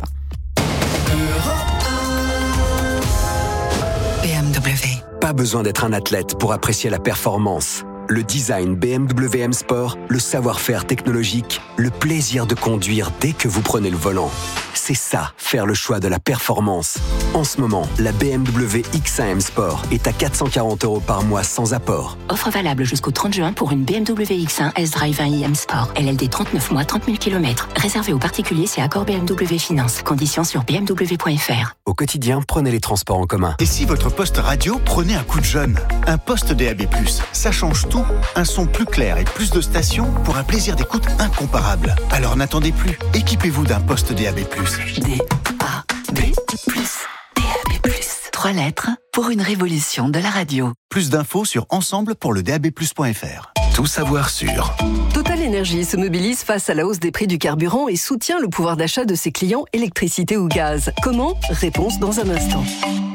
1. BMW. Pas besoin d'être un athlète pour apprécier la performance. Le design BMW M Sport, le savoir-faire technologique, le plaisir de conduire dès que vous prenez le volant. C'est ça, faire le choix de la performance. En ce moment, la BMW X1 M Sport est à 440 € par mois sans apport. Offre valable jusqu'au 30 juin pour une BMW X1 S-Drive 1i M Sport. LLD 39 mois, 30 000 km. Réservé aux particuliers, c'est accord BMW Finance. Conditions sur bmw.fr. Au quotidien, prenez les transports en commun. Et si votre poste radio prenait un coup de jeune? Un poste DAB+, ça change tout. Un son plus clair et plus de stations pour un plaisir d'écoute incomparable. Alors n'attendez plus. Équipez-vous d'un poste DAB+. DAB+. 3 lettres pour une révolution de la radio. Plus d'infos sur ensemble pour le DAB+.fr. Tout savoir sur. Total Énergie se mobilise face à la hausse des prix du carburant et soutient le pouvoir d'achat de ses clients électricité ou gaz. Comment? Réponse dans un instant.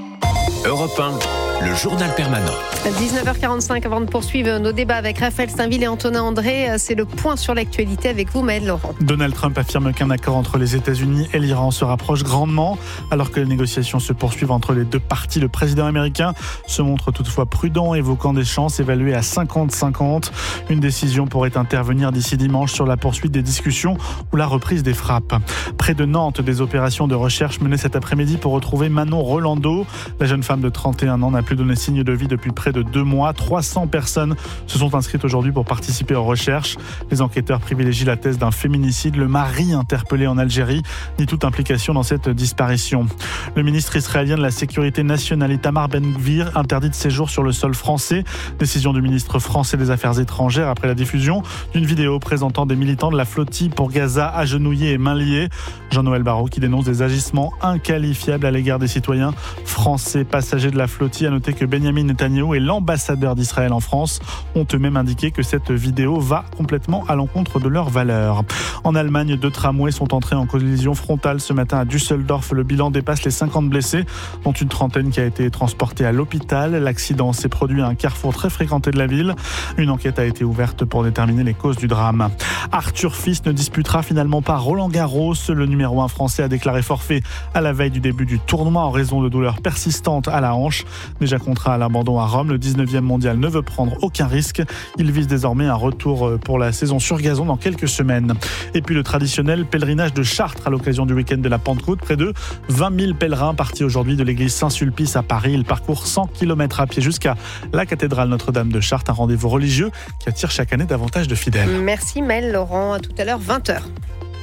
Europe 1, le journal permanent. 19h45, avant de poursuivre nos débats avec Raphaël Steinville et Antonin André, c'est le point sur l'actualité avec vous, Maëlle Laurent. Donald Trump affirme qu'un accord entre les États-Unis et l'Iran se rapproche grandement. Alors que les négociations se poursuivent entre les deux parties, le président américain se montre toutefois prudent, évoquant des chances évaluées à 50-50. Une décision pourrait intervenir d'ici dimanche sur la poursuite des discussions ou la reprise des frappes. Près de Nantes, des opérations de recherche menées cet après-midi pour retrouver Manon Rolando. La jeune femme de 31 ans n'a plus donné signe de vie depuis près de 2 mois. 300 personnes se sont inscrites aujourd'hui pour participer aux recherches. Les enquêteurs privilégient la thèse d'un féminicide. Le mari interpellé en Algérie nie toute implication dans cette disparition. Le ministre israélien de la Sécurité nationale, Itamar Ben-Gvir, interdit de séjour sur le sol français. Décision du ministre français des Affaires étrangères après la diffusion d'une vidéo présentant des militants de la flottille pour Gaza agenouillés et mains liées. Jean-Noël Barrot qui dénonce des agissements inqualifiables à l'égard des citoyens français passagers de la flottille. A noté que Benyamin Netanyahou et l'ambassadeur d'Israël en France ont eux-mêmes indiqué que cette vidéo va complètement à l'encontre de leurs valeurs. En Allemagne, 2 tramways sont entrés en collision frontale ce matin à Düsseldorf. Le bilan dépasse les 50 blessés, dont une trentaine qui a été transportée à l'hôpital. L'accident s'est produit à un carrefour très fréquenté de la ville. Une enquête a été ouverte pour déterminer les causes du drame. Arthur Fils ne disputera finalement pas Roland-Garros. Le numéro 1 français a déclaré forfait à la veille du début du tournoi en raison de douleurs persistantes à la hanche. Déjà contraint à l'abandon à Rome, le 19e mondial ne veut prendre aucun risque. Il vise désormais un retour pour la saison sur gazon dans quelques semaines. Et puis le traditionnel pèlerinage de Chartres à l'occasion du week-end de la Pentecôte. Près de 20 000 pèlerins partis aujourd'hui de l'église Saint-Sulpice à Paris. Ils parcourent 100 km à pied jusqu'à la cathédrale Notre-Dame de Chartres. Un rendez-vous religieux qui attire chaque année davantage de fidèles. Merci Maëlle Laurent, à tout à l'heure 20h.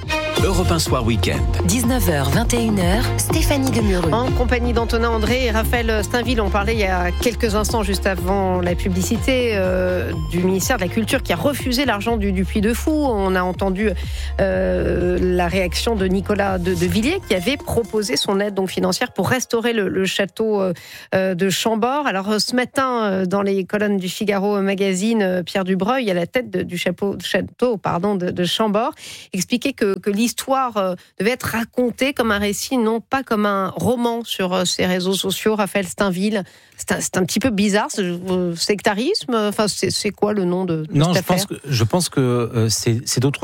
Europe 1 Soir Week-end. 19h, 21h, Stéphanie Demureux. En compagnie d'Antonin André et Raphaël Steinville, on parlait il y a quelques instants, juste avant la publicité, du ministère de la Culture qui a refusé l'argent du Puy de Fou. On a entendu la réaction de Nicolas de Villiers qui avait proposé son aide donc financière pour restaurer le château de Chambord. Alors ce matin, dans les colonnes du Figaro Magazine, Pierre Dubreuil, à la tête du château de Chambord, expliquait que l'histoire devait être racontée comme un récit, non pas comme un roman sur ces réseaux sociaux. Raphaël Steinville, c'est un petit peu bizarre, sectarisme. Enfin, c'est quoi le nom de non, cette affaire ? Je pense que c'est d'autres